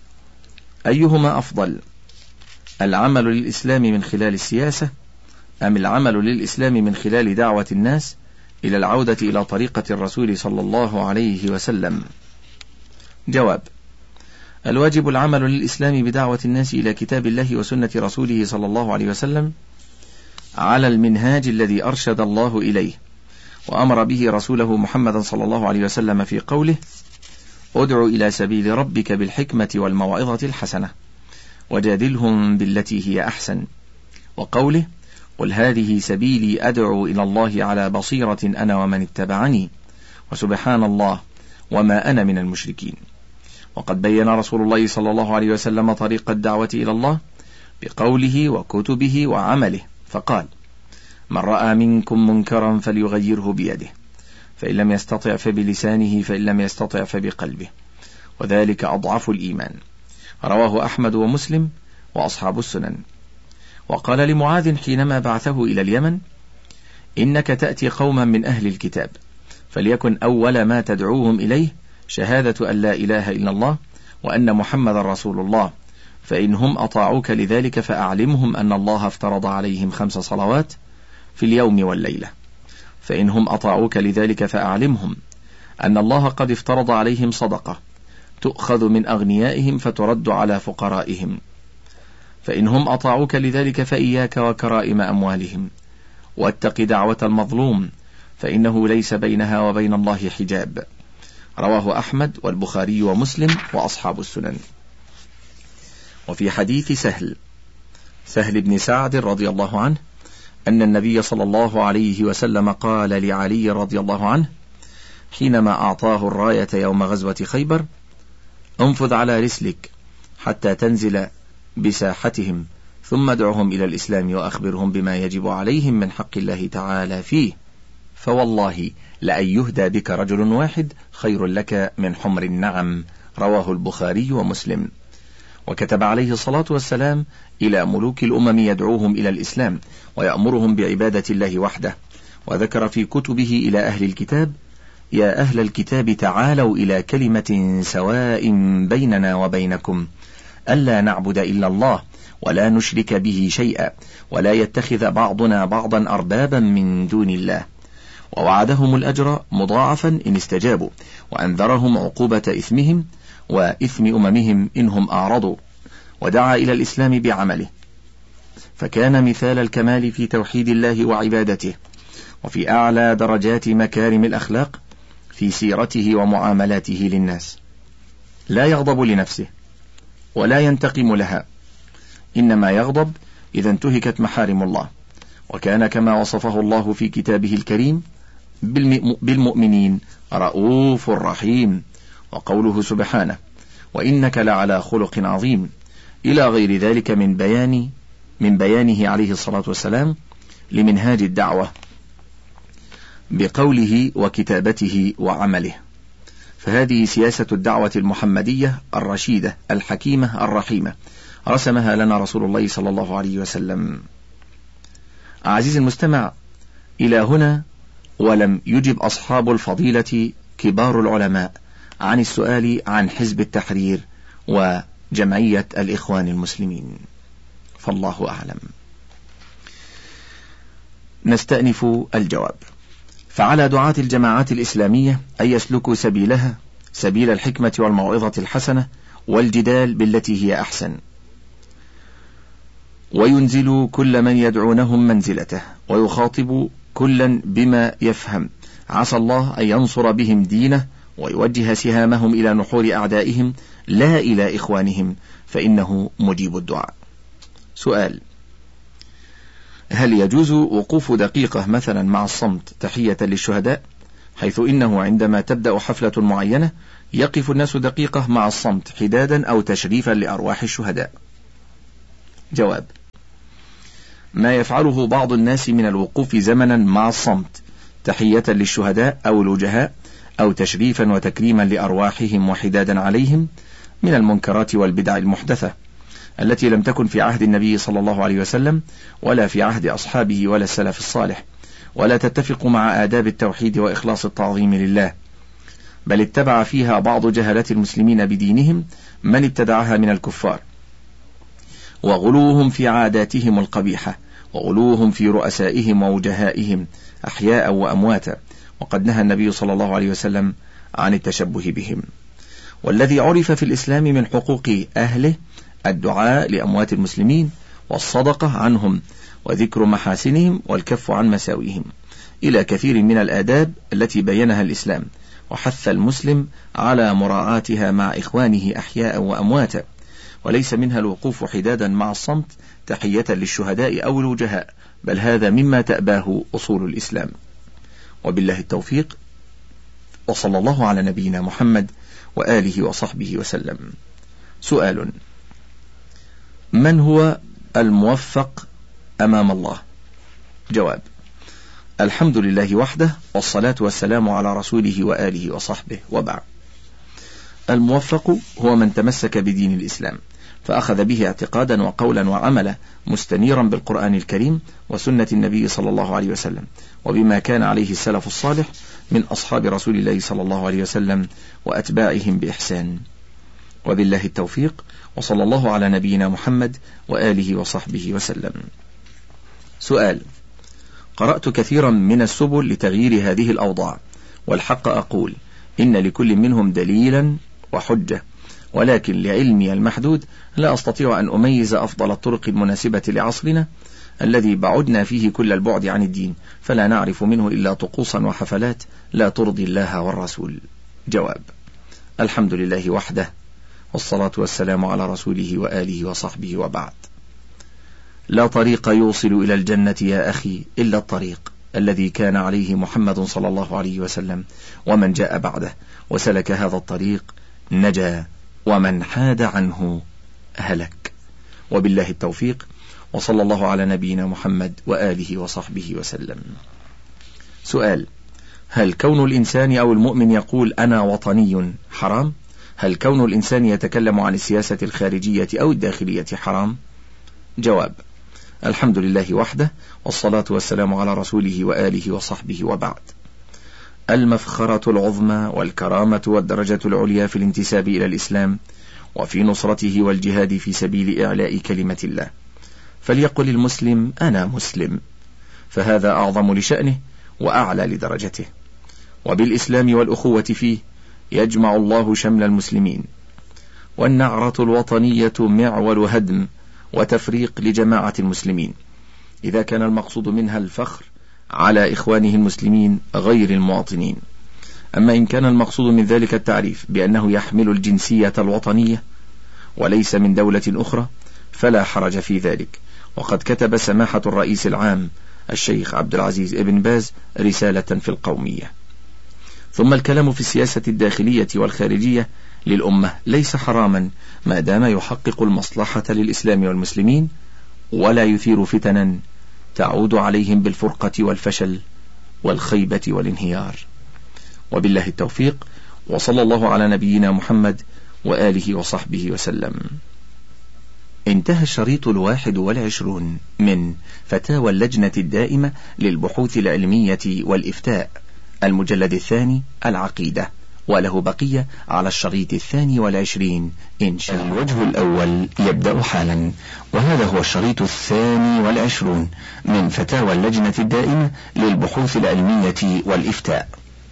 أيهما أفضل، العمل للإسلام من خلال السياسة أم العمل للإسلام من خلال دعوة الناس إلى العودة إلى طريقة الرسول صلى الله عليه وسلم؟ جواب: الواجب العمل للإسلام بدعوة الناس إلى كتاب الله وسنة رسوله صلى الله عليه وسلم على المنهاج الذي أرشد الله إليه وأمر به رسوله محمد صلى الله عليه وسلم في قوله: ادع إلى سبيل ربك بالحكمة والموعظة الحسنة وجادلهم بالتي هي أحسن، وقوله: قل هذه سبيلي أدعو إلى الله على بصيرة أنا ومن اتبعني وسبحان الله وما أنا من المشركين. وقد بين رسول الله صلى الله عليه وسلم طريق الدعوة إلى الله بقوله وكتبه وعمله، فقال: من رأى منكم منكرا فليغيره بيده، فإن لم يستطع فبلسانه، فإن لم يستطع فبقلبه، وذلك أضعف الإيمان. رواه أحمد ومسلم وأصحاب السنن. وقال لمعاذ حينما بعثه إلى اليمن: إنك تأتي قوما من أهل الكتاب، فليكن أول ما تدعوهم إليه شهادة أن لا إله إلا الله وأن محمد رسول الله، فإن هم أطاعوك لذلك فأعلمهم أن الله افترض عليهم خمس صلوات في اليوم والليلة، فإن هم أطاعوك لذلك فأعلمهم أن الله قد افترض عليهم صدقة تؤخذ من أغنيائهم فترد على فقرائهم، فإن هم أطاعوك لذلك فإياك وكرائم أموالهم، واتق دعوة المظلوم فإنه ليس بينها وبين الله حجاب. رواه أحمد والبخاري ومسلم وأصحاب السنن. وفي حديث سهل سهل بن سعد رضي الله عنه أن النبي صلى الله عليه وسلم قال لعلي رضي الله عنه حينما أعطاه الراية يوم غزوة خيبر: انفذ على رسلك حتى تنزل بساحتهم ثم ادعهم إلى الإسلام وأخبرهم بما يجب عليهم من حق الله تعالى فيه، فوالله لأن يهدى بك رجل واحد خير لك من حمر النعم. رواه البخاري ومسلم. وكتب عليه الصلاة والسلام إلى ملوك الأمم يدعوهم إلى الإسلام ويأمرهم بعبادة الله وحده، وذكر في كتبه إلى أهل الكتاب: يا أهل الكتاب تعالوا إلى كلمة سواء بيننا وبينكم ألا نعبد إلا الله ولا نشرك به شيئا ولا يتخذ بعضنا بعضا أربابا من دون الله، ووعدهم الأجر مضاعفا إن استجابوا، وأنذرهم عقوبة إثمهم وإثم أممهم إنهم أعرضوا، ودعا إلى الإسلام بعمله، فكان مثال الكمال في توحيد الله وعبادته، وفي أعلى درجات مكارم الأخلاق في سيرته ومعاملاته للناس. لا يغضب لنفسه ولا ينتقم لها، إنما يغضب إذا انتهكت محارم الله، وكان كما وصفه الله في كتابه الكريم بالمؤمنين رؤوف رحيم. وقوله سبحانه: وإنك لعلى خلق عظيم، إلى غير ذلك من بيان من بيانه عليه الصلاة والسلام لمنهاج الدعوة بقوله وكتابته وعمله. فهذه سياسة الدعوة المحمدية الرشيدة الحكيمة الرحيمة رسمها لنا رسول الله صلى الله عليه وسلم. عزيزي المستمع، إلى هنا ولم يجب أصحاب الفضيلة كبار العلماء عن السؤال عن حزب التحرير وجمعية الإخوان المسلمين، فالله أعلم. نستأنف الجواب. فعلى دعاة الجماعات الإسلامية أن يسلكوا سبيلها سبيل الحكمة والموعظة الحسنة والجدال بالتي هي أحسن، وينزلوا كل من يدعونهم منزلته، ويخاطبوا كلا بما يفهم، عسى الله أن ينصر بهم دينه ويوجه سهامهم إلى نحور أعدائهم لا إلى إخوانهم، فإنه مجيب الدعاء. سؤال: هل يجوز وقوف دقيقة مثلا مع الصمت تحية للشهداء؟ حيث إنه عندما تبدأ حفلة معينة يقف الناس دقيقة مع الصمت حدادا أو تشريفا لأرواح الشهداء. جواب: ما يفعله بعض الناس من الوقوف زمنا مع الصمت تحية للشهداء أو الوجهاء أو تشريفا وتكريما لأرواحهم وحدادا عليهم من المنكرات والبدع المحدثة التي لم تكن في عهد النبي صلى الله عليه وسلم ولا في عهد أصحابه ولا السلف الصالح، ولا تتفق مع آداب التوحيد وإخلاص التعظيم لله، بل اتبع فيها بعض جهلة المسلمين بدينهم من ابتدعها من الكفار، وغلوهم في عاداتهم القبيحة، وغلوهم في رؤسائهم ووجهائهم أحياء وأمواتا، وقد نهى النبي صلى الله عليه وسلم عن التشبه بهم. والذي عرف في الإسلام من حقوق أهله الدعاء لأموات المسلمين والصدقة عنهم وذكر محاسنهم والكف عن مساويهم، إلى كثير من الآداب التي بينها الإسلام وحث المسلم على مراعاتها مع إخوانه أحياء وأمواتا، وليس منها الوقوف حدادا مع الصمت تحية للشهداء أو الوجهاء، بل هذا مما تأباه أصول الإسلام. وبالله التوفيق، وصلى الله على نبينا محمد وآله وصحبه وسلم. سؤال: من هو الموفق أمام الله؟ جواب: الحمد لله وحده، والصلاة والسلام على رسوله وآله وصحبه، وبعد. الموفق هو من تمسك بدين الإسلام فأخذ به اعتقادا وقولا وعملا مستنيرا بالقرآن الكريم وسنة النبي صلى الله عليه وسلم، وبما كان عليه السلف الصالح من أصحاب رسول الله صلى الله عليه وسلم وأتباعهم بإحسان. وبالله التوفيق، وصلى الله على نبينا محمد وآله وصحبه وسلم. سؤال: قرأت كثيرا من السبل لتغيير هذه الأوضاع، والحق أقول إن لكل منهم دليلا وحجة، ولكن لعلمي المحدود لا أستطيع أن أميز أفضل الطرق المناسبة لعصرنا الذي بعدنا فيه كل البعد عن الدين، فلا نعرف منه إلا طقوسا وحفلات لا ترضي الله والرسول. جواب: الحمد لله وحده، والصلاة والسلام على رسوله وآله وصحبه، وبعد. لا طريق يوصل إلى الجنة يا أخي إلا الطريق الذي كان عليه محمد صلى الله عليه وسلم ومن جاء بعده وسلك هذا الطريق نجا، ومن حاد عنه هلك. وبالله التوفيق، وصلى الله على نبينا محمد وآله وصحبه وسلم. سؤال: هل كون الإنسان أو المؤمن يقول أنا وطني حرام؟ هل كون الإنسان يتكلم عن السياسة الخارجية أو الداخلية حرام؟ جواب: الحمد لله وحده، والصلاة والسلام على رسوله وآله وصحبه، وبعد. المفخرة العظمى والكرامة والدرجة العليا في الانتساب إلى الإسلام وفي نصرته والجهاد في سبيل إعلاء كلمة الله، فليقل المسلم أنا مسلم، فهذا أعظم لشأنه وأعلى لدرجته. وبالإسلام والأخوة فيه يجمع الله شمل المسلمين. والنعرة الوطنية معول هدم وتفريق لجماعة المسلمين، إذا كان المقصود منها الفخر على إخوانه المسلمين غير المواطنين. أما إن كان المقصود من ذلك التعريف بأنه يحمل الجنسية الوطنية وليس من دولة أخرى فلا حرج في ذلك، وقد كتب سماحة الرئيس العام الشيخ عبد العزيز ابن باز رسالة في القومية. ثم الكلام في السياسة الداخلية والخارجية للأمة ليس حراما ما دام يحقق المصلحة للإسلام والمسلمين ولا يثير فتنا تعود عليهم بالفرقة والفشل والخيبة والانهيار. وبالله التوفيق، وصلى الله على نبينا محمد وآله وصحبه وسلم. انتهى الشريط الواحد والعشرون من فتاوى اللجنة الدائمة للبحوث العلمية والإفتاء، المجلد الثاني العقيدة، وله بقية على الشريط الثاني والعشرين إن شاء الله. الوجه الأول يبدأ حالا، وهذا هو الشريط الثاني والعشرون من فتاوى اللجنة الدائمة للبحوث العلمية والإفتاء.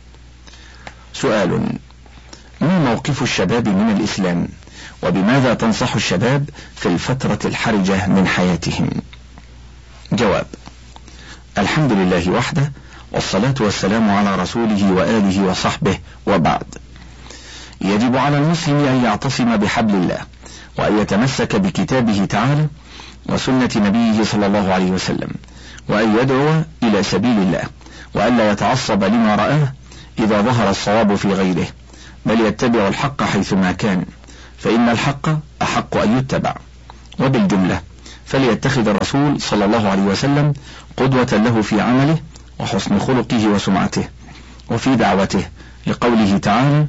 سؤال: ما موقف الشباب من الإسلام؟ وبماذا تنصح الشباب في الفترة الحرجة من حياتهم؟ جواب: الحمد لله وحده، والصلاة والسلام على رسوله وآله وصحبه، وبعد. يجب على المسلم أن يعتصم بحبل الله وأن يتمسك بكتابه تعالى وسنة نبيه صلى الله عليه وسلم، وأن يدعو إلى سبيل الله، وأن لا يتعصب لما رآه إذا ظهر الصواب في غيره، بل يتبع الحق حيثما كان، فإن الحق أحق أن يتبع. وبالجملة فليتخذ الرسول صلى الله عليه وسلم قدوة له في عمله وحسن خلقه وسمعته وفي دعوته، لقوله تعالى: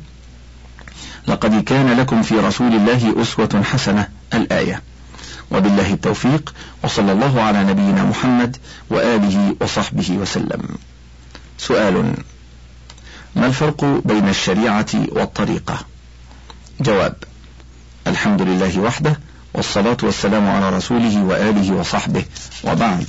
لقد كان لكم في رسول الله أسوة حسنة، الآية. وبالله التوفيق، وصلى الله على نبينا محمد وآله وصحبه وسلم. سؤال: ما الفرق بين الشريعة والطريقة؟ جواب: الحمد لله وحده، والصلاة والسلام على رسوله وآله وصحبه، وبعد.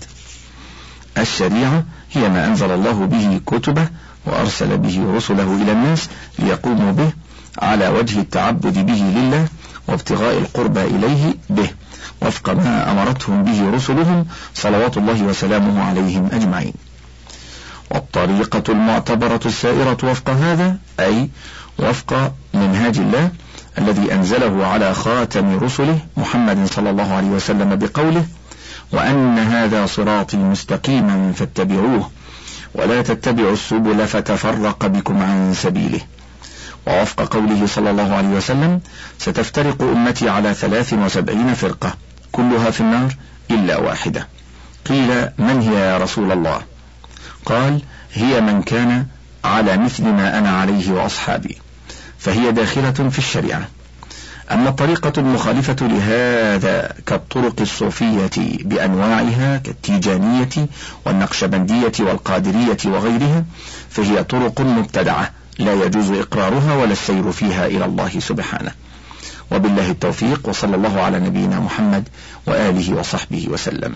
الشريعة هي ما أنزل الله به كتبه وأرسل به رسله إلى الناس ليقوموا به على وجه التعبد به لله وابتغاء القربى إليه به، وفق ما أمرتهم به رسلهم صلوات الله وسلامه عليهم أجمعين. والطريقة المعتبرة السائرة وفق هذا، أي وفق منهاج الله الذي أنزله على خاتم رسله محمد صلى الله عليه وسلم بقوله: وأن هذا صراطي مستقيما فاتبعوه ولا تتبعوا السبل فتفرق بكم عن سبيله. ووفق قوله صلى الله عليه وسلم: ستفترق أمتي على ثلاث وسبعين فرقة كلها في النار إلا واحدة. قيل: من هي يا رسول الله؟ قال: هي من كان على مثل ما أنا عليه وأصحابي، فهي داخلة في الشريعة. أما الطريقة المخالفة لهذا كالطرق الصوفية بأنواعها كالتيجانية والنقشبندية والقادرية وغيرها، فهي طرق مبتدعة لا يجوز إقرارها ولا السير فيها إلى الله سبحانه. وبالله التوفيق، وصلى الله على نبينا محمد وآله وصحبه وسلم.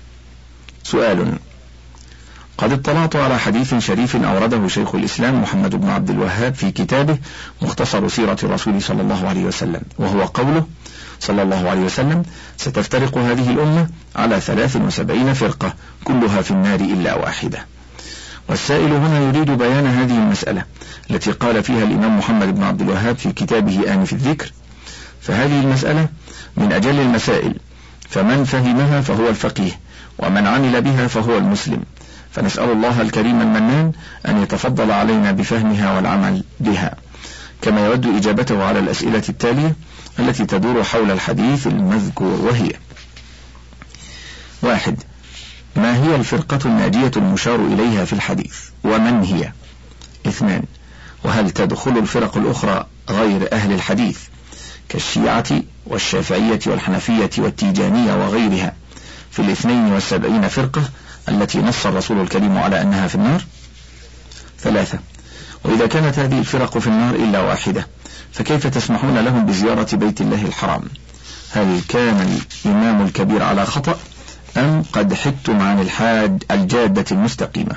سؤال: قد اطلعت على حديث شريف أورده شيخ الإسلام محمد بن عبد الوهاب في كتابه مختصر سيرة الرسول صلى الله عليه وسلم، وهو قوله صلى الله عليه وسلم: ستفترق هذه الأمة على ثلاث وسبعين فرقة كلها في النار إلا واحدة. والسائل هنا يريد بيان هذه المسألة التي قال فيها الإمام محمد بن عبد الوهاب في كتابه آنف الذكر، فهذه المسألة من أجل المسائل، فمن فهمها فهو الفقيه، ومن عمل بها فهو المسلم، فنسأل الله الكريم المنان أن يتفضل علينا بفهمها والعمل بها، كما يود إجابته على الأسئلة التالية التي تدور حول الحديث المذكور، وهي: واحد، ما هي الفرقة الناجية المشار إليها في الحديث، ومن هي؟ اثنان، وهل تدخل الفرق الأخرى غير أهل الحديث كالشيعة والشافعية والحنفية والتيجانية وغيرها في الاثنين والسبعين فرقة التي نص الرسول الكريم على أنها في النار؟ ثلاثة، وإذا كانت هذه الفرق في النار إلا واحدة، فكيف تسمحون لهم بزيارة بيت الله الحرام؟ هل كان الإمام الكبير على خطأ أم قد حدتم عن الحاد الجادة المستقيمة؟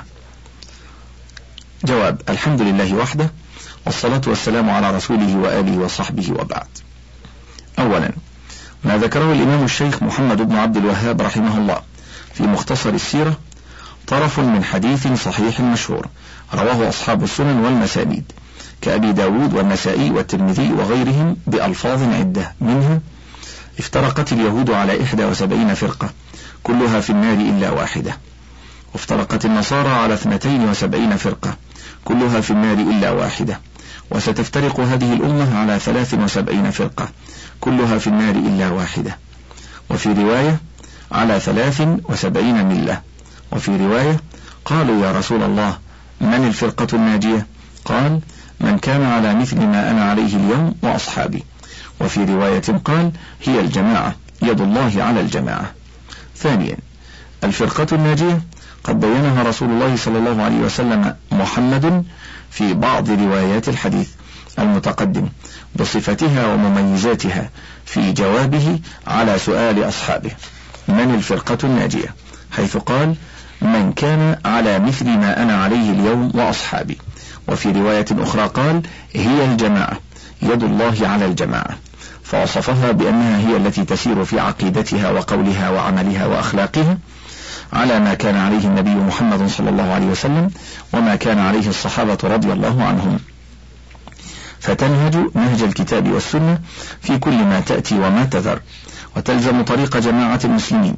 جواب: الحمد لله وحده، والصلاة والسلام على رسوله وآله وصحبه، وبعد. أولا، ما ذكره الإمام الشيخ محمد بن عبد الوهاب رحمه الله في مختصر السيرة طرف من حديث صحيح مشهور رواه أصحاب السنن والمسانيد كأبي داود والنسائي والترمذي وغيرهم بألفاظ عدة، منها: افترقت اليهود على إحدى وسبعين فرقة كلها في النار إلا واحدة، وافترقت النصارى على اثنتين وسبعين فرقة كلها في النار إلا واحدة، وستفترق هذه الأمة على ثلاث وسبعين فرقة كلها في النار إلا واحدة. وفي رواية: على ثلاث وسبعين ملة. وفي رواية: قالوا يا رسول الله من الفرقة الناجية؟ قال: من كان على مثل ما أنا عليه اليوم وأصحابي. وفي رواية قال: هي الجماعة، يد الله على الجماعة. ثانيا، الفرقة الناجية قد بينها رسول الله صلى الله عليه وسلم محمد في بعض روايات الحديث المتقدم بصفتها ومميزاتها في جوابه على سؤال أصحابه: من الفرقة الناجية؟ حيث قال: من كان على مثل ما أنا عليه اليوم وأصحابي. وفي رواية أخرى قال: هي الجماعة، يد الله على الجماعة، فوصفها بأنها هي التي تسير في عقيدتها وقولها وعملها وأخلاقها على ما كان عليه النبي محمد صلى الله عليه وسلم وما كان عليه الصحابة رضي الله عنهم، فتنهج نهج الكتاب والسنة في كل ما تأتي وما تذر، وتلزم طريق جماعة المسلمين،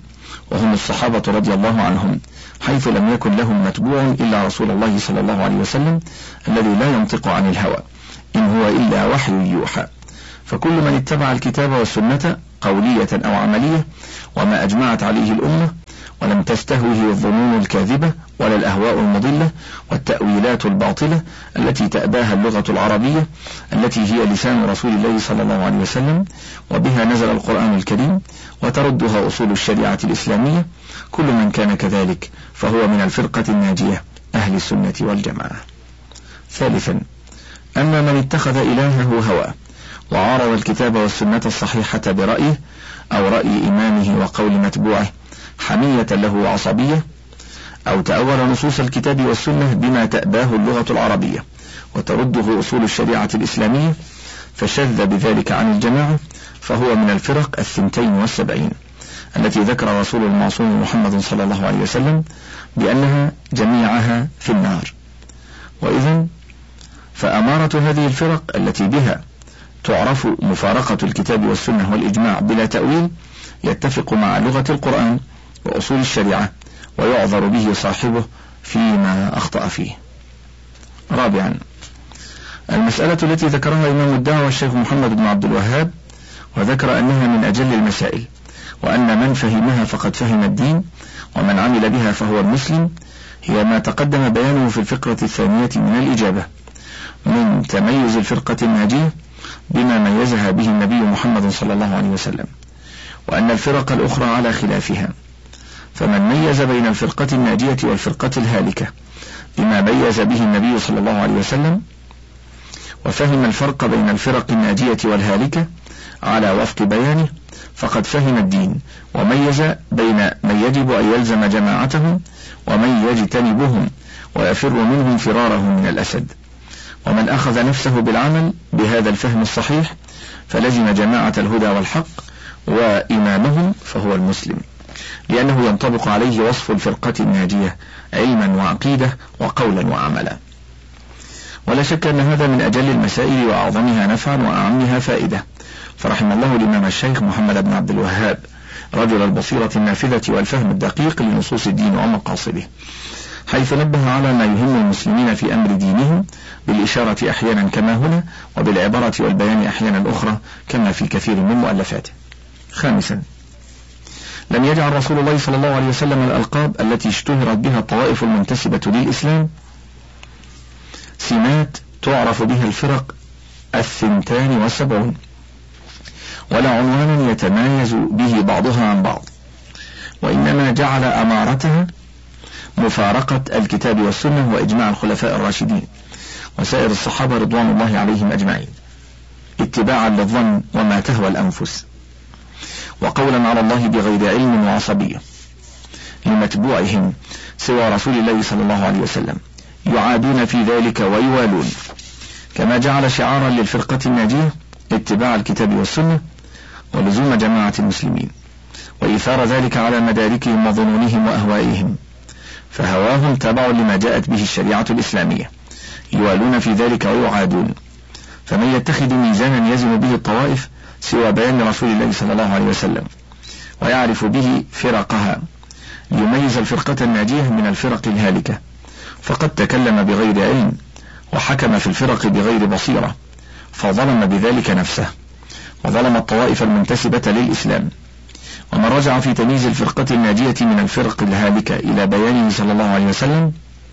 وهم الصحابة رضي الله عنهم، حيث لم يكن لهم متبوع إلا رسول الله صلى الله عليه وسلم الذي لا ينطق عن الهوى إن هو إلا وحي يوحى. فكل من اتبع الكتاب والسنة قولية أو عملية وما أجمعت عليه الأمة، ولم تستهوه الظنون الكاذبة ولا الأهواء المضلة والتأويلات الباطلة التي تأباها اللغة العربية التي هي لسان رسول الله صلى الله عليه وسلم وبها نزل القرآن الكريم وتردها أصول الشريعة الإسلامية، كل من كان كذلك فهو من الفرقة الناجية أهل السنة والجماعة. ثالثا، أما من اتخذ إلهه هواه وعارض الكتاب والسنة الصحيحة برأيه أو رأي إمامه وقول متبوعه حمية له وعصبية، أو تأول نصوص الكتاب والسنة بما تأباه اللغة العربية وترده أصول الشريعة الإسلامية فشذ بذلك عن الجماعة، فهو من الفرق الثنتين والسبعين التي ذكر رسول المعصوم محمد صلى الله عليه وسلم بأنها جميعها في النار. وإذن فأمارة هذه الفرق التي بها تعرف مفارقة الكتاب والسنة والإجماع بلا تأويل يتفق مع لغة القرآن وأصول الشريعة ويعذر به صاحبه فيما أخطأ فيه. رابعا، المسألة التي ذكرها إمام الدعوة الشيخ محمد بن عبد الوهاب وذكر أنها من أجل المسائل، وأن من فهمها فقد فهم الدين ومن عمل بها فهو المسلم، هي ما تقدم بيانه في الفقرة الثانية من الإجابة من تميز الفرقة الناجية بما ميزها به النبي محمد صلى الله عليه وسلم، وأن الفرق الأخرى على خلافها. فمن ميز بين الفرقة الناجية والفرقة الهالكة بما ميز به النبي صلى الله عليه وسلم، وفهم الفرق بين الفرق الناجية والهالكة على وفق بيانه، فقد فهم الدين وميز بين من يجب أن يلزم جماعتهم ومن يجتنبهم ويفر منهم فراره من الأسد. ومن أخذ نفسه بالعمل بهذا الفهم الصحيح فلزم جماعة الهدى والحق وإمامهم فهو المسلم، لأنه ينطبق عليه وصف الفرقة الناجية علما وعقيدة وقولا وعملا. ولا شك أن هذا من أجل المسائل وأعظمها نفعا وأعمها فائدة، فرحم الله الإمام الشيخ محمد بن عبد الوهاب رجل البصيرة النافذة والفهم الدقيق لنصوص الدين ومقاصده، حيث نبه على ما يهم المسلمين في أمر دينهم بالإشارة أحيانا كما هنا، وبالعبارة والبيان أحيانا أخرى كما في كثير من مؤلفاته. خامسا، لم يجعل رسول الله صلى الله عليه وسلم الألقاب التي اشتهرت بها الطوائف المنتسبة للإسلام سمات تعرف بها الفرق الثنتان والسبعون، ولا عنوانا يتمايز به بعضها عن بعض، وإنما جعل أمارتها مفارقة الكتاب والسنة وإجماع الخلفاء الراشدين وسائر الصحابة رضوان الله عليهم أجمعين، اتباعا للظن وما تهوى الأنفس، وقولا على الله بغير علم وعصبية لمتبوعهم سوى رسول الله صلى الله عليه وسلم، يعادون في ذلك ويوالون، كما جعل شعارا للفرقة الناجية اتباع الكتاب والسنة ولزوم جماعة المسلمين، وإيثار ذلك على مداركهم وظنونهم وأهوائهم، فهواهم تبع لما جاءت به الشريعة الإسلامية، يوالون في ذلك ويعادون. فمن يتخذ ميزانا يزن به الطوائف سوى بيان رسول الله صلى الله عليه وسلم ويعرف به فرقها ليميز الفرقة الناجية من الفرق الهالكة، فقد تكلم بغير علم وحكم في الفرق بغير بصيرة، فظلم بذلك نفسه وظلم الطوائف المنتسبة للإسلام. ومن رجع في تمييز الفرقة الناجية من الفرق الهالكة إلى بيانه صلى الله عليه وسلم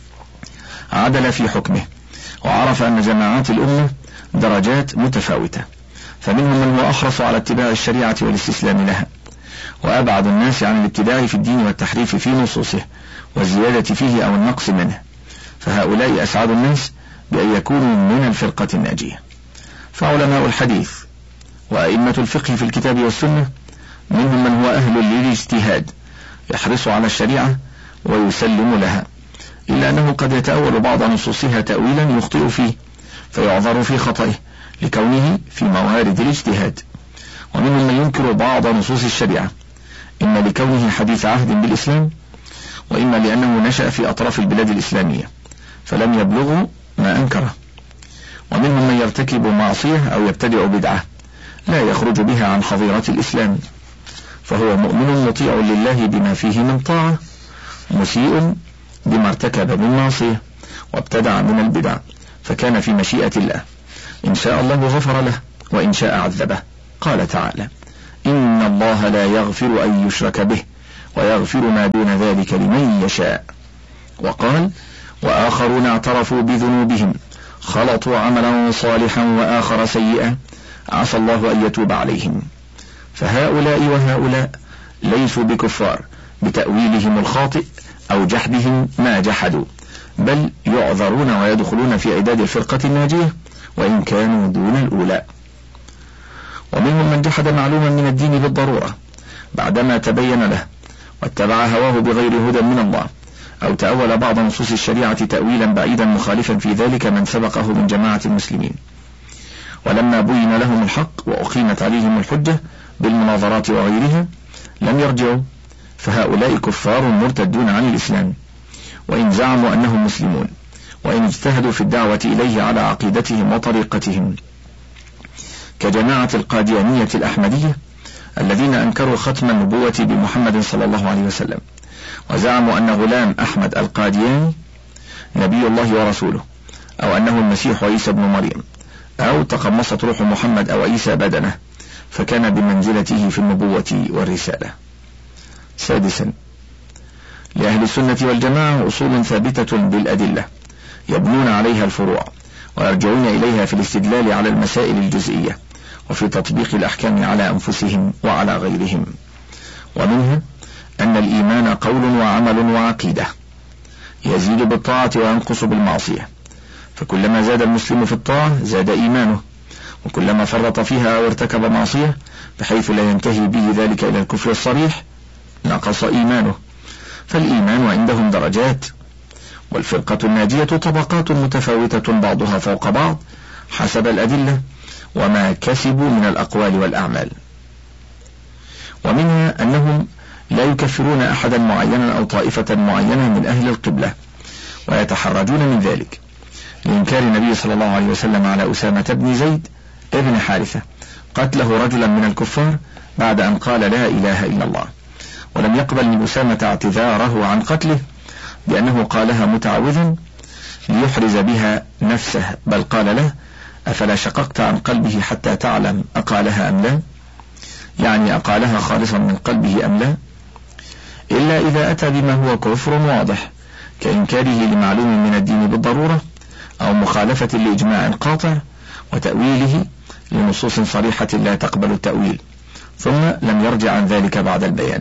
عدل في حكمه، وعرف أن جماعات الأمة درجات متفاوتة، فمنهم من هو أحرص على اتباع الشريعة والاستسلام لها، وأبعد الناس عن الابتداع في الدين والتحريف في نصوصه والزيادة فيه أو النقص منه، فهؤلاء أسعد الناس بأن يكونوا من الفرقة الناجية. فعلماء الحديث وأئمة الفقه في الكتاب والسنة منهم من هو أهل للاجتهاد يحرص على الشريعة ويسلم لها، إلا أنه قد يتأول بعض نصوصها تأويلا يخطئ فيه فيعذر في خطئه لكونه في موارد الاجتهاد. ومنهم من ينكر بعض نصوص الشريعة إما لكونه حديث عهد بالإسلام، وإما لأنه نشأ في أطراف البلاد الإسلامية فلم يبلغه ما أنكره. ومنهم من يرتكب معصية أو يبتدع بدعة لا يخرج بها عن حظيرة الإسلام، فهو مؤمن مطيع لله بما فيه من طاعة، مسيء بما ارتكب من معصية وابتدع من البدع، فكان في مشيئة الله، إن شاء الله غفر له وإن شاء عذبه. قال تعالى: إن الله لا يغفر أن يشرك به ويغفر ما دون ذلك لمن يشاء. وقال: وآخرون اعترفوا بذنوبهم خلطوا عملا صالحا وآخر سيئا عسى الله أن يتوب عليهم. فهؤلاء وهؤلاء ليسوا بكفار بتأويلهم الخاطئ أو جحدهم ما جحدوا، بل يعذرون ويدخلون في عداد الفرقة الناجية وإن كانوا دون الأولى. ومنهم من جحد معلوما من الدين بالضرورة بعدما تبين له واتبع هواه بغير هدى من الله، أو تأول بعض نصوص الشريعة تأويلا بعيدا مخالفا في ذلك من سبقه من جماعة المسلمين، ولما بين لهم الحق وأقيمت عليهم الحجة بالمناظرات وغيرها لم يرجعوا، فهؤلاء كفار مرتدون عن الإسلام وإن زعموا أنهم مسلمون، وإن اجتهدوا في الدعوة إليه على عقيدتهم وطريقتهم، كجماعة القاديانية الأحمدية الذين أنكروا ختم النبوة بمحمد صلى الله عليه وسلم، وزعموا أن غلام أحمد القادياني نبي الله ورسوله، أو أنه المسيح عيسى بن مريم، أو تقمصت روح محمد أو عيسى بدنه فكان بمنزلته في النبوة والرسالة. سادسا، لأهل السنة والجماعة أصول ثابتة بالأدلة يبنون عليها الفروع ويرجعون إليها في الاستدلال على المسائل الجزئية وفي تطبيق الأحكام على أنفسهم وعلى غيرهم. ومنها أن الإيمان قول وعمل وعقيدة، يزيد بالطاعة وينقص بالمعصية، فكلما زاد المسلم في الطاعة زاد إيمانه، وكلما فرط فيها أو ارتكب معصية بحيث لا ينتهي به ذلك إلى الكفر الصريح نقص إيمانه. فالإيمان عندهم درجات، والفرقة الناجية طبقات متفاوتة بعضها فوق بعض حسب الأدلة وما كسبوا من الأقوال والأعمال. ومنها أنهم لا يكفرون أحدا معينا أو طائفة معينة من أهل القبلة، ويتحرجون من ذلك لإنكار النبي صلى الله عليه وسلم على أسامة بن زيد ابن حارثة قتله رجلا من الكفار بعد أن قال لا إله إلا الله، ولم يقبل من أسامة اعتذاره عن قتله بأنه قالها متعوذا ليحرز بها نفسه، بل قال له: أفلا شققت عن قلبه حتى تعلم أقالها أم لا؟ يعني أقالها خالصا من قلبه أم لا؟ إلا إذا أتى بما هو كفر واضح كإنكاره لمعلوم من الدين بالضرورة، أو مخالفة لإجماع قاطع، وتأويله لنصوص صريحة لا تقبل التأويل، ثم لم يرجع عن ذلك بعد البيان.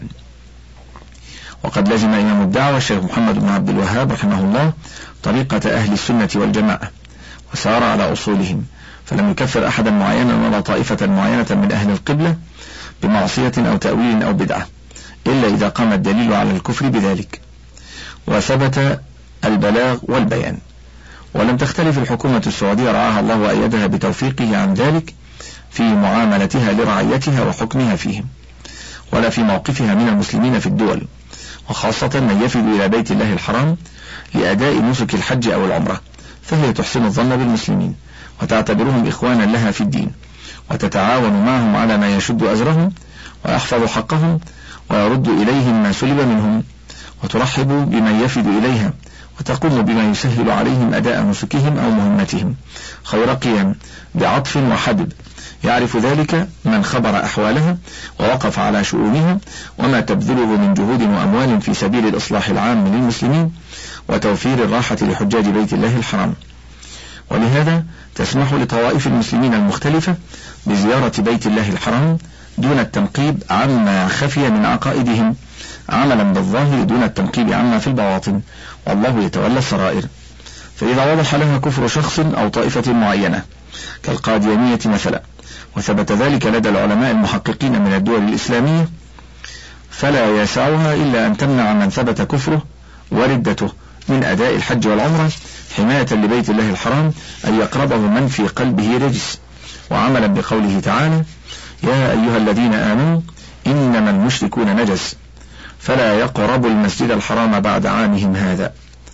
وقد لزم إمام الدعوة الشيخ محمد بن عبد الوهاب رحمه الله طريقة أهل السنة والجماعة وسار على أصولهم، فلم يكفر أحدا معينا ولا طائفة معينة من أهل القبلة بمعصية أو تأويل أو بدعة، إلا إذا قام الدليل على الكفر بذلك وثبت البلاغ والبيان. ولم تختلف الحكومة السعودية رعاها الله وأيدها بتوفيقه عن ذلك في معاملتها لرعيتها وحكمها فيهم، ولا في موقفها من المسلمين في الدول، وخاصة من يفد إلى بيت الله الحرام لأداء نسك الحج أو العمرة، فهي تحسن الظن بالمسلمين وتعتبرهم إخوانا لها في الدين، وتتعاون معهم على ما يشد أزرهم ويحفظ حقهم ويرد إليهم ما سلب منهم، وترحب بمن يفد إليها وتقوم بما يسهل عليهم أداء نسكهم أو مهمتهم خير قيام بعطف وحدب، يعرف ذلك من خبر أحوالها ووقف على شؤونها وما تبذله من جهود وأموال في سبيل الإصلاح العام للمسلمين وتوفير الراحة لحجاج بيت الله الحرام. ولهذا تسمح لطوائف المسلمين المختلفة بزيارة بيت الله الحرام دون التنقيب عما خفي من عقائدهم، عملا بالظاهر دون التنقيب عما في البواطن، والله يتولى السرائر. فإذا وضح لها كفر شخص أو طائفة معينة كالقاديانية مثلا، وثبت ذلك لدى العلماء المحققين من الدول الإسلامية، فلا يسعها إلا أن تمنع من ثبت كفره وردته من أداء الحج والعمرة حماية لبيت الله الحرام أن يقربه من في قلبه رجس، وعملا بقوله تعالى: يا أيها الذين آمنوا إنما المشركون نجس فلا يقربوا المسجد الحرام بعد عامهم هذا،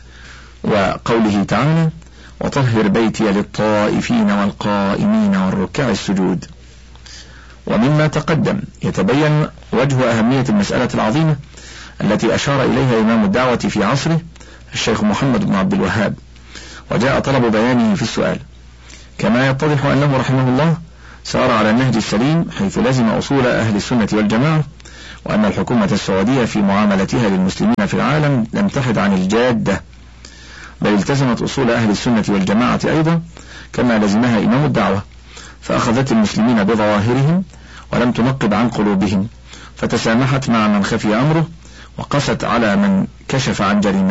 وقوله تعالى: وطهر بيتي للطائفين والقائمين والركع السجود. ومما تقدم يتبين وجه أهمية المسألة العظيمة التي أشار إليها إمام الدعوة في عصره الشيخ محمد بن عبد الوهاب، وجاء طلب بيانه في السؤال. كما يتضح أنه رحمه الله سار على النهج السليم حيث لزم أصول أهل السنة والجماعة، وأن الحكومة السعودية في معاملتها للمسلمين في العالم لم تحد عن الجادة، بل التزمت أصول أهل السنة والجماعة أيضا كما لزمها إمام الدعوة، فأخذت المسلمين بظواهرهم ولم تنقب عن قلوبهم، فتسامحت مع من خفي أمره، وقست على من كشف عن جريمته.